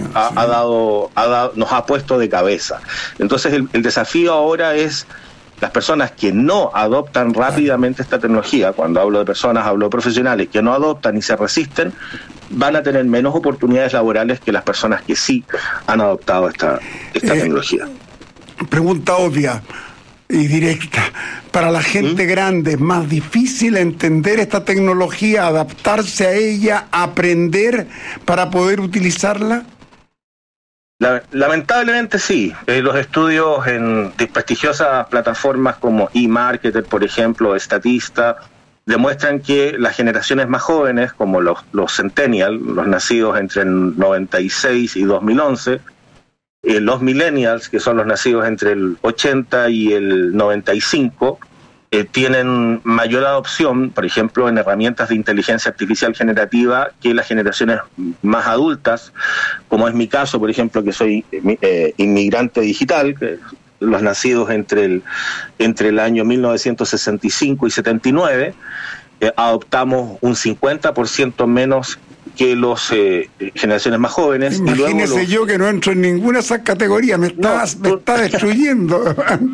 Speaker 18: nos ha puesto de cabeza. Entonces el desafío ahora es las personas que no adoptan rápidamente esta tecnología. Cuando hablo de personas, hablo de profesionales que no adoptan y se resisten, van a tener menos oportunidades laborales que las personas que sí han adoptado esta tecnología.
Speaker 15: Pregunta obvia y directa. Para la gente grande, ¿es más difícil entender esta tecnología, adaptarse a ella, aprender para poder utilizarla?
Speaker 18: Lamentablemente sí. Los estudios de prestigiosas plataformas como eMarketer, por ejemplo, Statista, demuestran que las generaciones más jóvenes, como los Centennials, los nacidos entre el 96 y 2011, los Millennials, que son los nacidos entre el 80 y el 95, tienen mayor adopción, por ejemplo, en herramientas de inteligencia artificial generativa que las generaciones más adultas, como es mi caso, por ejemplo, que soy inmigrante digital, que los nacidos entre el año 1965 y 79, adoptamos un 50% menos que los generaciones más jóvenes.
Speaker 15: Imagínese yo que no entro en ninguna de esas categorías, me está destruyendo.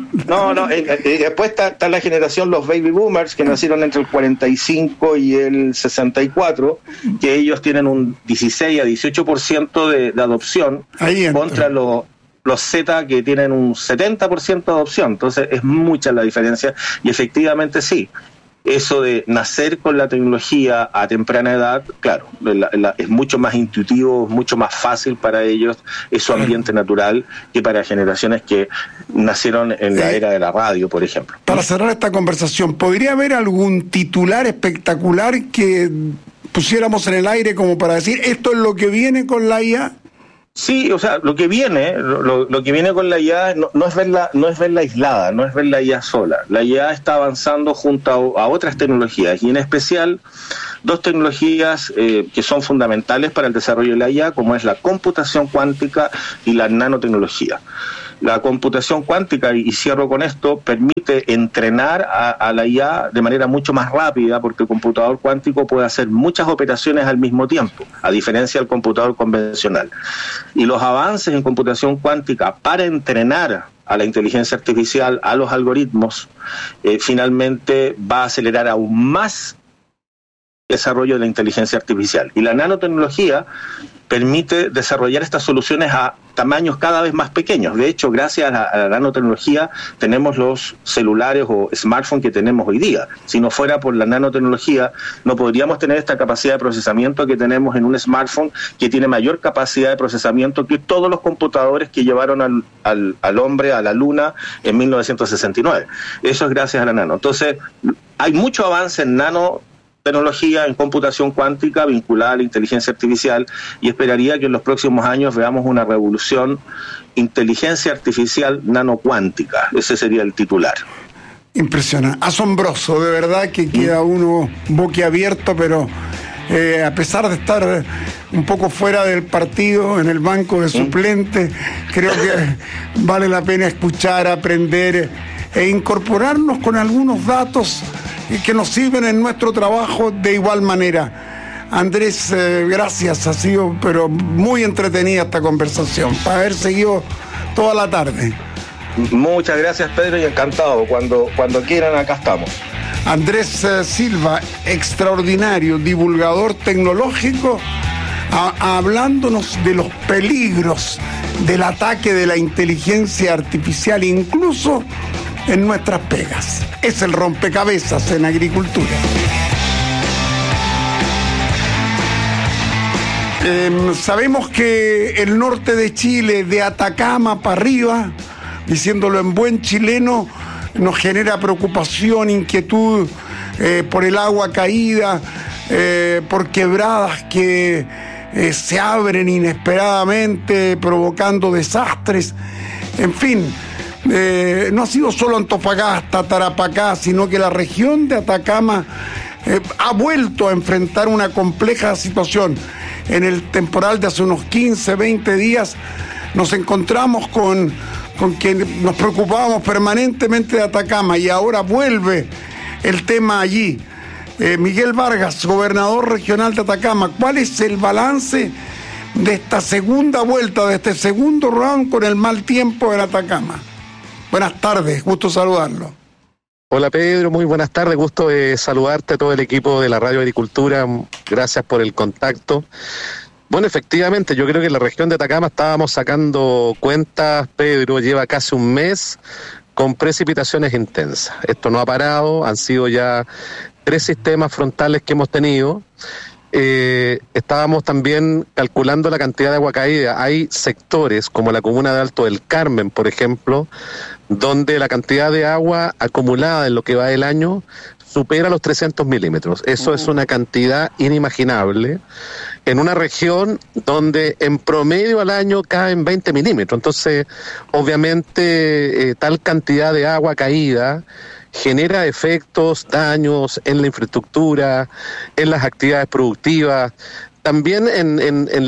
Speaker 18: Después está la generación, los baby boomers, que nacieron entre el 45 y el 64, que ellos tienen un 16 a 18% de adopción los Z que tienen un 70% de adopción. Entonces es mucha la diferencia y efectivamente sí. Eso de nacer con la tecnología a temprana edad, claro, es mucho más intuitivo, mucho más fácil para ellos, es su ambiente natural, que para generaciones que nacieron en la era de la radio, por ejemplo.
Speaker 15: Para cerrar esta conversación, ¿podría haber algún titular espectacular que pusiéramos en el aire como para decir, esto es lo que viene con la IA?
Speaker 18: Sí, o sea, lo que viene con la IA no es verla aislada, no es ver la IA sola. La IA está avanzando junto a otras tecnologías y en especial dos tecnologías que son fundamentales para el desarrollo de la IA, como es la computación cuántica y la nanotecnología. La computación cuántica, y cierro con esto, permite entrenar a la IA de manera mucho más rápida porque el computador cuántico puede hacer muchas operaciones al mismo tiempo, a diferencia del computador convencional. Y los avances en computación cuántica para entrenar a la inteligencia artificial, a los algoritmos, finalmente va a acelerar aún más el desarrollo de la inteligencia artificial. Y la nanotecnología permite desarrollar estas soluciones a tamaños cada vez más pequeños. De hecho, gracias a la nanotecnología tenemos los celulares o smartphones que tenemos hoy día. Si no fuera por la nanotecnología, no podríamos tener esta capacidad de procesamiento que tenemos en un smartphone que tiene mayor capacidad de procesamiento que todos los computadores que llevaron al hombre a la luna en 1969. Eso es gracias a la nano. Entonces, hay mucho avance en nanotecnología, en computación cuántica vinculada a la inteligencia artificial y esperaría que en los próximos años veamos una revolución inteligencia artificial nanocuántica. Ese sería el titular.
Speaker 15: Impresionante, asombroso, de verdad que queda uno boquiabierto, pero a pesar de estar un poco fuera del partido, en el banco de suplentes, creo que vale la pena escuchar, aprender e incorporarnos con algunos datos que nos sirven en nuestro trabajo de igual manera. Andrés, gracias, ha sido pero muy entretenida esta conversación, para haber seguido toda la tarde.
Speaker 18: Muchas gracias, Pedro, y encantado. Cuando quieran, acá estamos.
Speaker 15: Andrés Silva, extraordinario divulgador tecnológico, hablándonos de los peligros del ataque de la inteligencia artificial, incluso en nuestras pegas. Es el rompecabezas en agricultura. Sabemos que el norte de Chile, de Atacama para arriba, diciéndolo en buen chileno, nos genera preocupación, inquietud por el agua caída, por quebradas que se abren inesperadamente, provocando desastres. En fin, no ha sido solo Antofagasta, Tarapacá, sino que la región de Atacama ha vuelto a enfrentar una compleja situación. En el temporal de hace unos 15, 20 días nos encontramos con que nos preocupábamos permanentemente de Atacama y ahora vuelve el tema allí. Miguel Vargas, gobernador regional de Atacama, ¿cuál es el balance de esta segunda vuelta, de este segundo round con el mal tiempo en Atacama? Buenas tardes, gusto saludarlo.
Speaker 19: Hola Pedro, muy buenas tardes, gusto de saludarte a todo el equipo de la Radio Agricultura, gracias por el contacto. Bueno, efectivamente, yo creo que en la región de Atacama estábamos sacando cuentas, Pedro, lleva casi un mes con precipitaciones intensas. Esto no ha parado, han sido ya 3 sistemas frontales que hemos tenido. Estábamos también calculando la cantidad de agua caída. Hay sectores como la comuna de Alto del Carmen, por ejemplo, donde la cantidad de agua acumulada en lo que va del año supera los 300 milímetros. Eso es una cantidad inimaginable en una región donde en promedio al año caen 20 milímetros. Entonces, obviamente, tal cantidad de agua caída genera efectos, daños en la infraestructura, en las actividades productivas, también en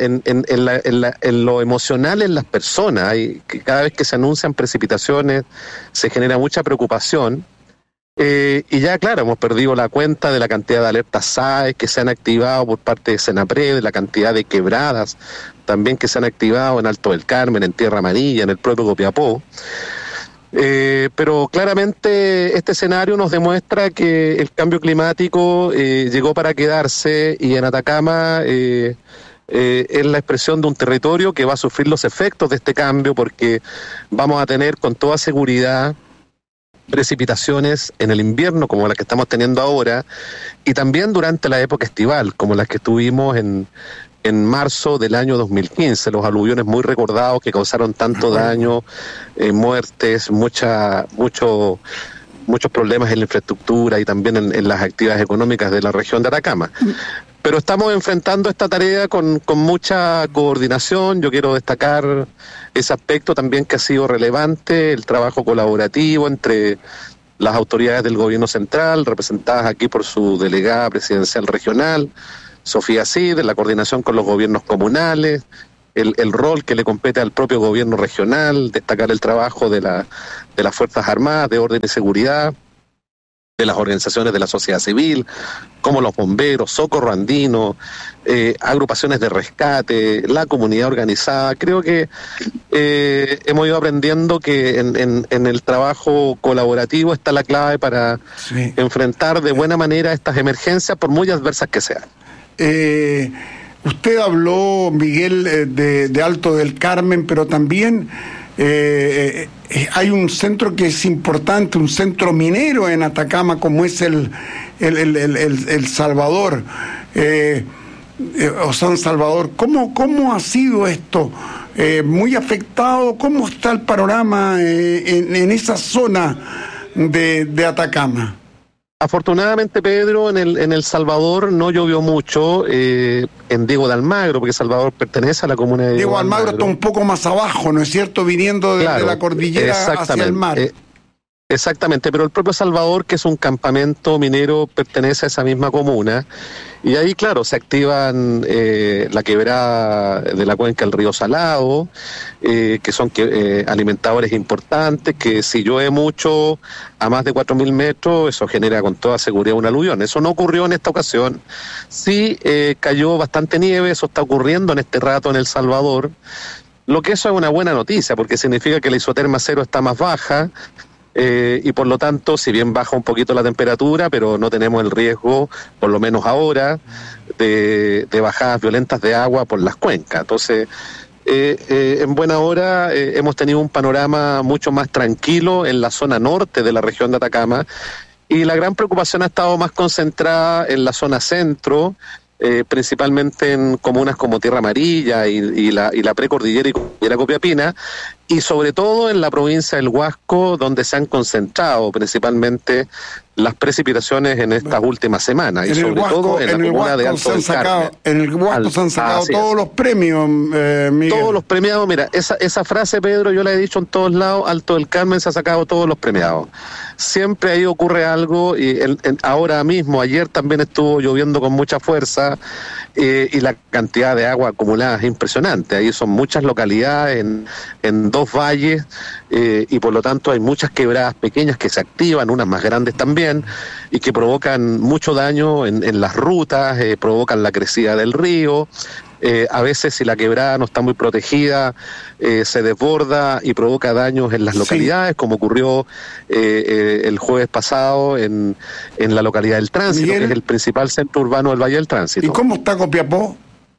Speaker 19: lo emocional en las personas. Cada vez que se anuncian precipitaciones se genera mucha preocupación. Y ya, claro, hemos perdido la cuenta de la cantidad de alertas SAE que se han activado por parte de Senapred, de la cantidad de quebradas también que se han activado en Alto del Carmen, en Tierra Amarilla, en el propio Copiapó. Pero claramente este escenario nos demuestra que el cambio climático llegó para quedarse y en Atacama es la expresión de un territorio que va a sufrir los efectos de este cambio, porque vamos a tener con toda seguridad precipitaciones en el invierno como las que estamos teniendo ahora, y también durante la época estival como las que tuvimos en marzo del año 2015, los aluviones muy recordados que causaron tanto daño, muertes, muchos problemas en la infraestructura y también en las actividades económicas de la región de Atacama. Pero estamos enfrentando esta tarea con mucha coordinación. Yo quiero destacar ese aspecto también que ha sido relevante, el trabajo colaborativo entre las autoridades del gobierno central, representadas aquí por su delegada presidencial regional, Sofía Cid, la coordinación con los gobiernos comunales, el rol que le compete al propio gobierno regional, destacar el trabajo de las Fuerzas Armadas, de orden y seguridad, de las organizaciones de la sociedad civil, como los bomberos, Socorro Andino, agrupaciones de rescate, la comunidad organizada. Creo que hemos ido aprendiendo que en el trabajo colaborativo está la clave para enfrentar de buena manera estas emergencias, por muy adversas que sean.
Speaker 15: Usted habló, Miguel, de Alto del Carmen, pero también hay un centro que es importante, un centro minero en Atacama, como es el Salvador, o San Salvador. ¿Cómo ha sido esto? ¿Muy afectado? ¿Cómo está el panorama en esa zona de Atacama?
Speaker 19: Afortunadamente, Pedro, en el Salvador no llovió mucho, en Diego de Almagro, porque Salvador pertenece a la comuna de
Speaker 15: Diego de Almagro. Está un poco más abajo, ¿no es cierto? Viniendo de la cordillera hacia el mar.
Speaker 19: Exactamente, pero el propio Salvador, que es un campamento minero, pertenece a esa misma comuna, y ahí, claro, se activan la quebrada de la cuenca del río Salado, que son alimentadores importantes, que si llueve mucho, a más de 4.000 metros, eso genera con toda seguridad un aluvión. Eso no ocurrió en esta ocasión. Sí cayó bastante nieve, eso está ocurriendo en este rato en El Salvador, lo que eso es una buena noticia, porque significa que la isoterma cero está más baja, y por lo tanto, si bien baja un poquito la temperatura, pero no tenemos el riesgo, por lo menos ahora, de bajadas violentas de agua por las cuencas. Entonces, en buena hora hemos tenido un panorama mucho más tranquilo en la zona norte de la región de Atacama, y la gran preocupación ha estado más concentrada en la zona centro, principalmente en comunas como Tierra Amarilla y la precordillera y cordillera Copiapina, y sobre todo en la provincia del Huasco, donde se han concentrado principalmente las precipitaciones en estas últimas semanas, y sobre todo en la comuna de Alto del Carmen.
Speaker 15: En el Huasco se han sacado todos los premios, Miguel.
Speaker 19: Todos los premiados, mira, esa frase, Pedro, yo la he dicho en todos lados, Alto del Carmen se ha sacado todos los premiados. Siempre ahí ocurre algo, y ahora mismo, ayer también estuvo lloviendo con mucha fuerza, y la cantidad de agua acumulada es impresionante. Ahí son muchas localidades en dos valles, y por lo tanto hay muchas quebradas pequeñas que se activan, unas más grandes también, y que provocan mucho daño en las rutas, provocan la crecida del río. A veces, si la quebrada no está muy protegida, se desborda y provoca daños en las localidades, como ocurrió el jueves pasado en la localidad del Tránsito, Miguel, que es el principal centro urbano del Valle del Tránsito.
Speaker 15: ¿Y cómo está Copiapó?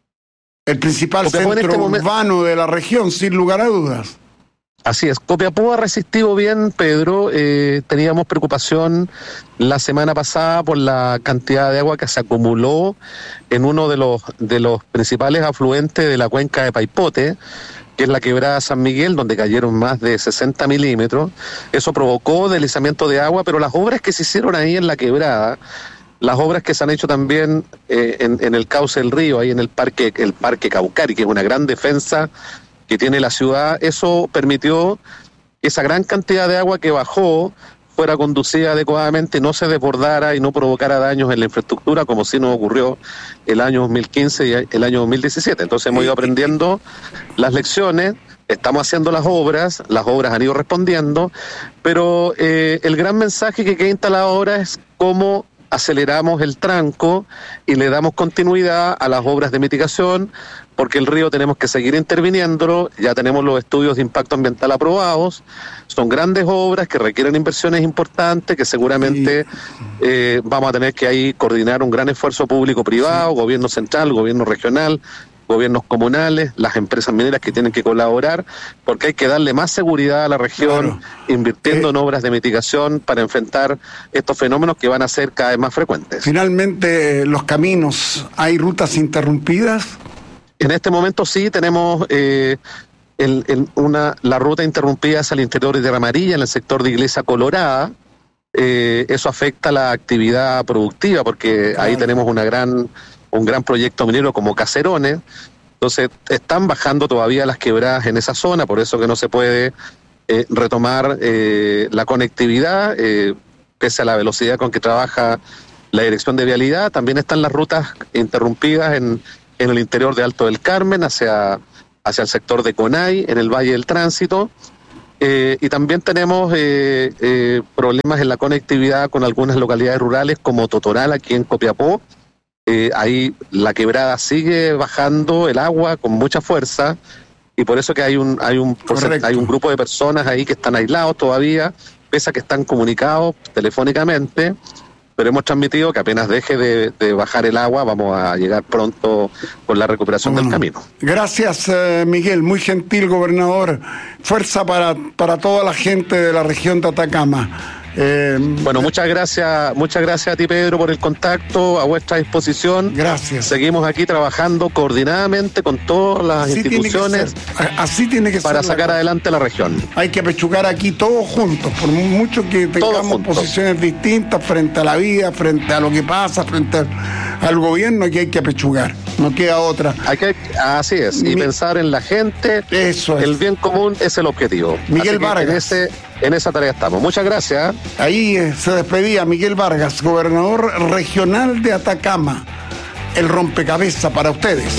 Speaker 15: El principal centro urbano de la región, sin lugar a dudas.
Speaker 19: Así es, Copiapó ha resistido bien, Pedro. Teníamos preocupación la semana pasada por la cantidad de agua que se acumuló en uno de los principales afluentes de la cuenca de Paipote, que es la quebrada San Miguel, donde cayeron más de 60 milímetros. Eso provocó deslizamiento de agua, pero las obras que se hicieron ahí en la quebrada, las obras que se han hecho también en el cauce del río, ahí en el parque Caucari, que es una gran defensa que tiene la ciudad, eso permitió que esa gran cantidad de agua que bajó fuera conducida adecuadamente, no se desbordara y no provocara daños en la infraestructura, como sí nos ocurrió el año 2015 y el año 2017. Entonces hemos ido aprendiendo las lecciones, estamos haciendo las obras han ido respondiendo, pero el gran mensaje que queda instalado ahora es cómo aceleramos el tranco y le damos continuidad a las obras de mitigación, porque el río tenemos que seguir interviniéndolo. Ya tenemos los estudios de impacto ambiental aprobados, son grandes obras que requieren inversiones importantes, que seguramente vamos a tener que ahí coordinar un gran esfuerzo público-privado, gobierno central, gobierno regional, gobiernos comunales, las empresas mineras que tienen que colaborar, porque hay que darle más seguridad a la región, invirtiendo en obras de mitigación para enfrentar estos fenómenos que van a ser cada vez más frecuentes.
Speaker 15: Finalmente, los caminos, ¿hay rutas interrumpidas?
Speaker 19: En este momento sí tenemos la ruta interrumpida hacia el interior de Tierra Amarilla, en el sector de Iglesia Colorada. Eso afecta la actividad productiva, porque ahí tenemos un gran proyecto minero como Caserones. Entonces están bajando todavía las quebradas en esa zona, por eso que no se puede retomar la conectividad, pese a la velocidad con que trabaja la Dirección de Vialidad. También están las rutas interrumpidas en el interior de Alto del Carmen, hacia el sector de Conay, en el Valle del Tránsito. Y también tenemos problemas en la conectividad con algunas localidades rurales como Totoral, aquí en Copiapó. Ahí la quebrada sigue bajando el agua con mucha fuerza, y por eso que hay un grupo de personas ahí que están aislados todavía, pese a que están comunicados telefónicamente, pero hemos transmitido que apenas deje de bajar el agua, vamos a llegar pronto con la recuperación del camino. Gracias, Miguel, muy gentil, gobernador. Fuerza para toda la gente de la región de Atacama. Bueno, muchas gracias a ti, Pedro, por el contacto, a vuestra disposición. Gracias. Seguimos aquí trabajando coordinadamente con todas las instituciones. Así tiene que ser. Para sacar adelante la región. Hay que apechugar aquí todos juntos, por mucho que tengamos posiciones distintas frente a la vida, frente a lo que pasa, frente al gobierno, que hay que apechugar. No queda otra. Así es, y pensar en la gente. Eso es. El bien común es el objetivo. Miguel Vargas. En esa tarea estamos. Muchas gracias. Ahí se despedía Miguel Vargas, gobernador regional de Atacama. El rompecabezas para ustedes.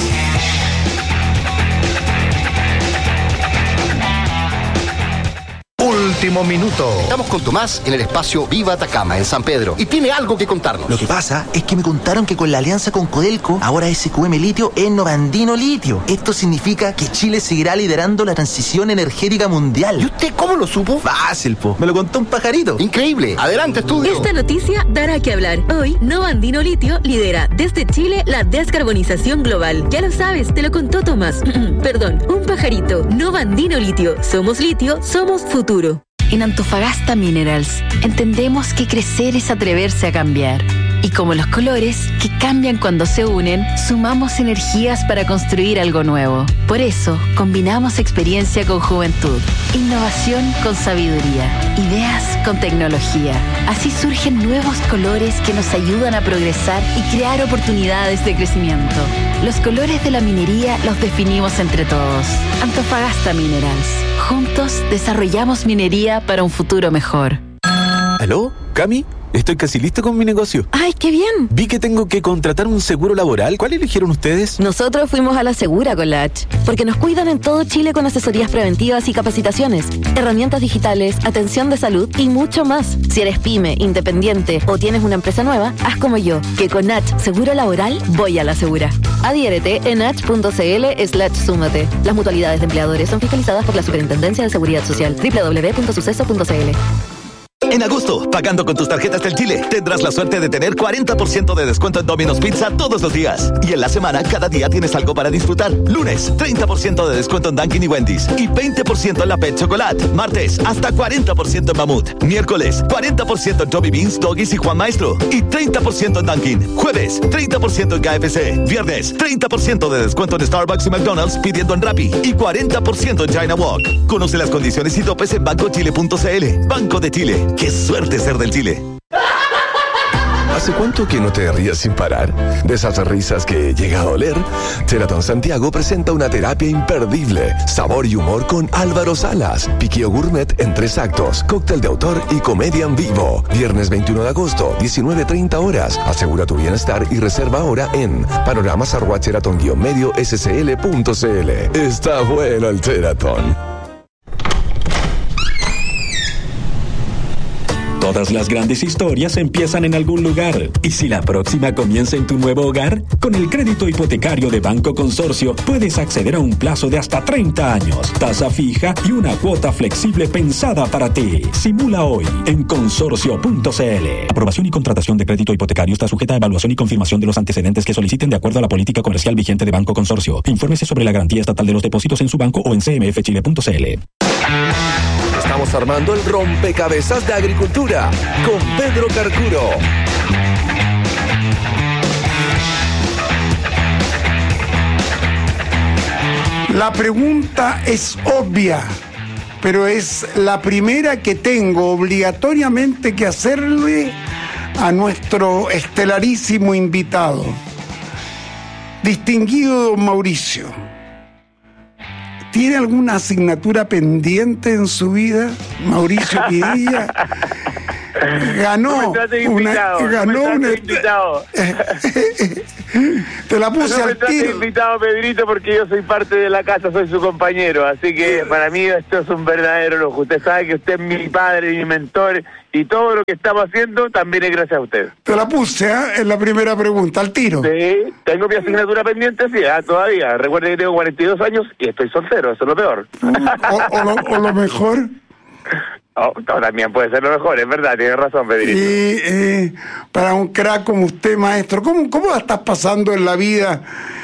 Speaker 20: Último minuto. Estamos con Tomás en el espacio Viva Atacama, en San Pedro, y tiene algo que contarnos.
Speaker 21: Lo que pasa es que me contaron que con la alianza con Codelco, ahora SQM Litio es Novandino Litio. Esto significa que Chile seguirá liderando la transición energética mundial.
Speaker 20: ¿Y usted cómo lo supo?
Speaker 21: Fácil, po. Me lo contó un pajarito.
Speaker 20: Increíble. Adelante, estudio.
Speaker 22: Esta noticia dará que hablar. Hoy, Novandino Litio lidera desde Chile la descarbonización global. Ya lo sabes, te lo contó Tomás. Perdón, un pajarito. Novandino Litio. Somos litio, somos futuro.
Speaker 23: En Antofagasta Minerals entendemos que crecer es atreverse a cambiar. Y como los colores, que cambian cuando se unen, sumamos energías para construir algo nuevo. Por eso, combinamos experiencia con juventud, innovación con sabiduría, ideas con tecnología. Así surgen nuevos colores que nos ayudan a progresar y crear oportunidades de crecimiento. Los colores de la minería los definimos entre todos. Antofagasta Minerals. Juntos desarrollamos minería para un futuro mejor.
Speaker 24: ¿Aló? ¿Cami? Estoy casi listo con mi negocio.
Speaker 6: ¡Ay, qué bien!
Speaker 24: Vi que tengo que contratar un seguro laboral. ¿Cuál eligieron ustedes?
Speaker 6: Nosotros fuimos a la Segura con la H, porque nos cuidan en todo Chile con asesorías preventivas y capacitaciones, herramientas digitales, atención de salud y mucho más. Si eres pyme, independiente o tienes una empresa nueva, haz como yo, que con H Seguro Laboral voy a la Segura. Adhiérete en h.cl/súmate. Las mutualidades de empleadores son fiscalizadas por la Superintendencia de Seguridad Social. www.suceso.cl.
Speaker 25: En agosto, pagando con tus tarjetas del Chile, tendrás la suerte de tener 40% de descuento en Domino's Pizza todos los días. Y en la semana, cada día tienes algo para disfrutar. Lunes, 30% de descuento en Dunkin' y Wendy's. Y 20% en la Pet Chocolate. Martes, hasta 40% en Mamut. Miércoles, 40% en Toby Beans, Doggies y Juan Maestro. Y 30% en Dunkin'. Jueves, 30% en KFC. Viernes, 30% de descuento en Starbucks y McDonald's pidiendo en Rappi. Y 40% en China Walk. Conoce las condiciones y topes en bancochile.cl. Banco de Chile. ¡Qué suerte ser del Chile!
Speaker 9: ¿Hace cuánto que no te rías sin parar? De esas risas que llega a doler. Sheraton Santiago presenta una terapia imperdible. Sabor y humor con Álvaro Salas. Piqueo gourmet en 3 actos. Cóctel de autor y comedia en vivo. Viernes 21 de agosto, 19:30 horas. Asegura tu bienestar y reserva ahora en panoramas@sheraton-medio-scl.cl. Está bueno el Sheraton.
Speaker 1: Todas las grandes historias empiezan en algún lugar. ¿Y si la próxima comienza en tu nuevo hogar? Con el crédito hipotecario de Banco Consorcio puedes acceder a un plazo de hasta 30 años, tasa fija y una cuota flexible pensada para ti. Simula hoy en consorcio.cl. Aprobación y contratación de crédito hipotecario está sujeta a evaluación y confirmación de los antecedentes que soliciten de acuerdo a la política comercial vigente de Banco Consorcio. Infórmese sobre la garantía estatal de los depósitos en su banco o en cmfchile.cl.
Speaker 17: Estamos armando el rompecabezas de agricultura con Pedro Carcuro.
Speaker 15: La pregunta es obvia, pero es la primera que tengo obligatoriamente que hacerle a nuestro estelarísimo invitado. Distinguido don Mauricio, ¿tiene alguna asignatura pendiente en su vida? Mauricio Pinilla ganó te la puse al tiro.
Speaker 2: Invitado, Pedrito, porque yo soy parte de la casa, soy su compañero, así que para mí esto es un verdadero lujo. Usted sabe que usted es mi padre, mi mentor, y todo lo que estamos haciendo también es gracias a usted.
Speaker 15: Te la puse en la primera pregunta, al tiro.
Speaker 2: Sí, tengo mi asignatura pendiente, sí, todavía. Recuerde que tengo 42 años y estoy soltero, eso es lo peor.
Speaker 15: O lo mejor.
Speaker 2: No, también puede ser lo mejor, es verdad, tiene razón, Pedrito.
Speaker 15: Y para un crack como usted, maestro, ¿cómo la estás pasando en la vida?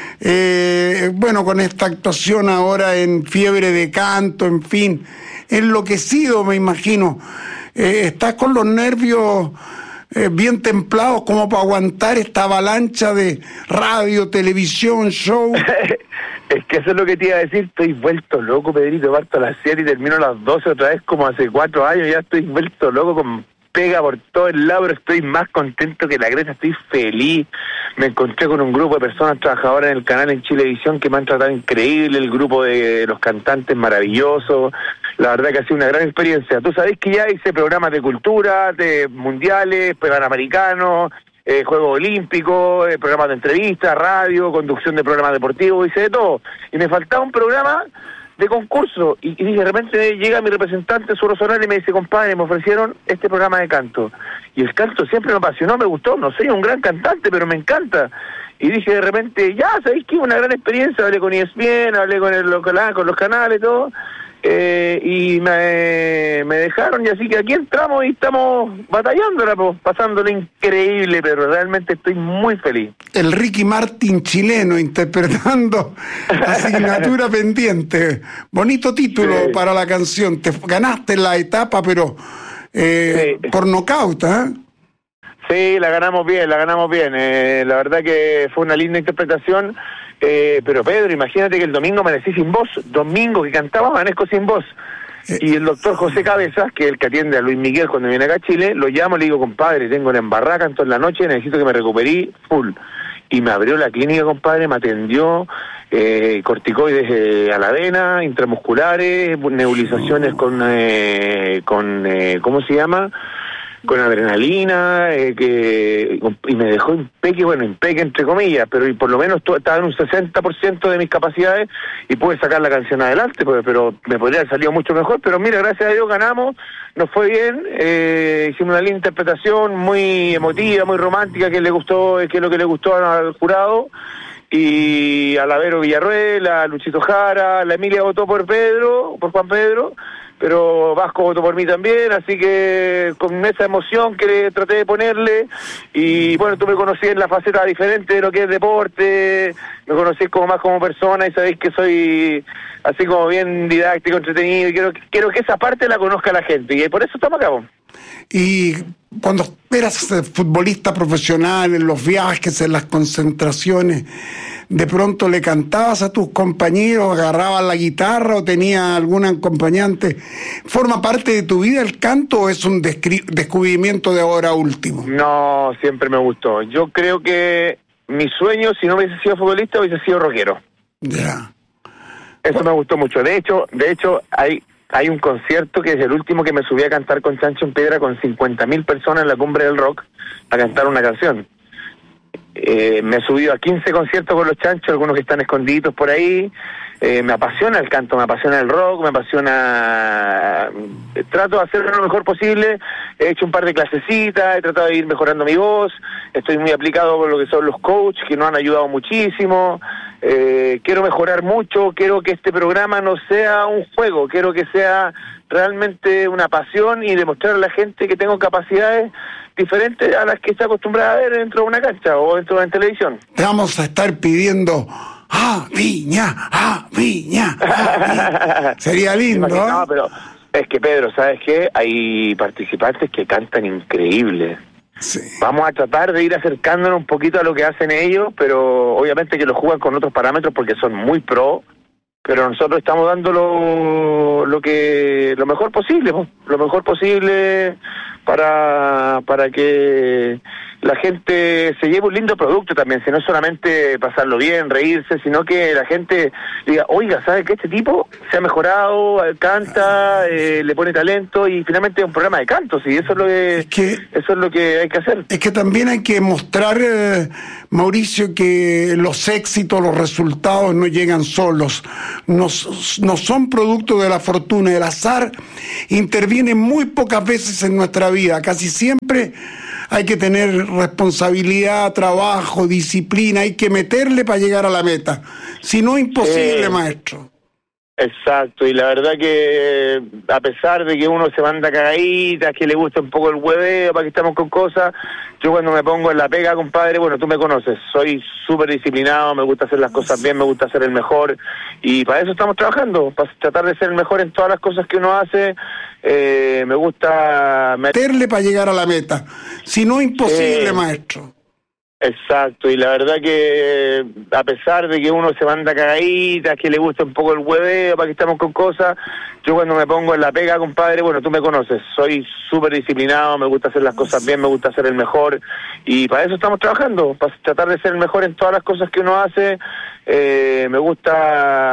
Speaker 15: Bueno, con esta actuación ahora en Fiebre de Canto, en fin, enloquecido, me imagino. ¿Estás con los nervios bien templados como para aguantar esta avalancha de radio, televisión, show?
Speaker 2: Es que eso es lo que te iba a decir, estoy vuelto loco, Pedrito, parto a las 7 y termino a las 12 otra vez como hace 4 años, ya estoy vuelto loco con pega por todo el lado, pero estoy más contento que la Greta, estoy feliz. Me encontré con un grupo de personas trabajadoras en el canal en Chilevisión que me han tratado increíble, el grupo de los cantantes maravillosos, la verdad que ha sido una gran experiencia. Tú sabés que ya hice programas de cultura, de mundiales, panamericanos, Juegos Olímpicos, programas de entrevistas, radio, conducción de programas deportivos, hice de todo. Y me faltaba un programa de concurso. Y de repente llega mi representante, su Rosonal, y me dice, compadre, me ofrecieron este programa de canto. Y el canto siempre me apasionó, me gustó. No soy un gran cantante, pero me encanta. Y dije de repente, ya, ¿sabéis qué? Una gran experiencia. Hablé con ESPN, hablé con los canales y todo. Y me dejaron, y así que aquí entramos y estamos batallándola, pasándolo increíble, pero realmente estoy muy feliz.
Speaker 15: El Ricky Martin chileno interpretando Asignatura Pendiente. Bonito título para la canción. Te ganaste la etapa, pero por nocaut, ¿eh?
Speaker 2: Sí, la ganamos bien. La verdad que fue una linda interpretación. Pero Pedro, imagínate que el domingo amanecí sin voz. Domingo que cantaba, amanezco sin voz. Y el doctor José Cabezas, que es el que atiende a Luis Miguel cuando viene acá a Chile, lo llamo y le digo, compadre, tengo la embarrada, canto en la noche, necesito que me recupere full. Y me abrió la clínica, compadre, me atendió, corticoides a la vena, intramusculares, nebulizaciones con ¿cómo se llama? Con adrenalina, y me dejó impeque entre comillas, pero y por lo menos estaba en un 60% de mis capacidades y pude sacar la canción adelante, pero me podría haber salido mucho mejor, pero mira, gracias a Dios ganamos, nos fue bien, hicimos una linda interpretación muy emotiva, muy romántica, que es lo que le gustó al jurado, y a la Vero Villarruel, a Luchito Jara, la Emilia votó por Juan Pedro, pero Vasco votó por mí también, así que con esa emoción que traté de ponerle, y bueno, tú me conocís en la faceta diferente de lo que es deporte, me conocís como más como persona y sabéis que soy así como bien didáctico, entretenido, y quiero que esa parte la conozca la gente, y por eso estamos acá.
Speaker 15: Y cuando eras futbolista profesional, en los viajes, en las concentraciones, ¿de pronto le cantabas a tus compañeros, agarrabas la guitarra o tenías algún acompañante? ¿Forma parte de tu vida el canto o es un descubrimiento de ahora último? No,
Speaker 2: siempre me gustó. Yo creo que mi sueño, si no hubiese sido futbolista, hubiese sido rockero.
Speaker 15: Ya.
Speaker 2: Eso me gustó mucho. De hecho, hay un concierto que es el último que me subí a cantar con Chancho en Piedra con 50.000 personas en la Cumbre del Rock a cantar una canción. Me he subido a 15 conciertos con los Chanchos, algunos que están escondidos por ahí, me apasiona el canto, me apasiona el rock, me apasiona... trato de hacerlo lo mejor posible, he hecho un par de clasecitas, he tratado de ir mejorando mi voz, estoy muy aplicado con lo que son los coaches, que nos han ayudado muchísimo, quiero mejorar mucho, quiero que este programa no sea un juego, quiero que sea realmente una pasión y demostrar a la gente que tengo capacidades diferentes a las que está acostumbrada a ver dentro de una cancha o dentro de una televisión.
Speaker 15: Te vamos a estar pidiendo Viña. Sería lindo,
Speaker 2: no, pero es que, Pedro, ¿sabes qué? Hay participantes que cantan increíble.
Speaker 15: Sí.
Speaker 2: Vamos a tratar de ir acercándonos un poquito a lo que hacen ellos, pero obviamente que lo juegan con otros parámetros porque son muy pro, pero nosotros estamos dando lo mejor posible, ¿no? Lo mejor posible para que la gente se lleve un lindo producto también, si no solamente pasarlo bien, reírse, sino que la gente diga, oiga, ¿sabe que este tipo se ha mejorado, canta, le pone talento y finalmente es un programa de cantos y eso es lo que hay que hacer.
Speaker 15: Es que también hay que mostrar, Mauricio, que los éxitos, los resultados no llegan solos, no son producto de la fortuna, el azar interviene muy pocas veces en nuestra vida, casi siempre hay que tener responsabilidad, trabajo, disciplina, hay que meterle para llegar a la meta. Si no, imposible, maestro.
Speaker 2: Exacto, y la verdad que a pesar de que uno se manda cagaditas, que le gusta un poco el hueveo, para que estamos con cosas, yo cuando me pongo en la pega, compadre, bueno, tú me conoces, soy súper disciplinado, me gusta hacer las cosas bien, me gusta ser el mejor, y para eso estamos trabajando, para tratar de ser el mejor en todas las cosas que uno hace. Me gusta
Speaker 15: meterle para llegar a la meta, si no, imposible, maestro.
Speaker 2: Exacto, y la verdad que a pesar de que uno se manda cagaditas, que le gusta un poco el hueveo, para que estamos con cosas, yo cuando me pongo en la pega, compadre, bueno, tú me conoces, soy súper disciplinado, me gusta hacer las cosas bien, me gusta ser el mejor, y para eso estamos trabajando, para tratar de ser el mejor en todas las cosas que uno hace. Me gusta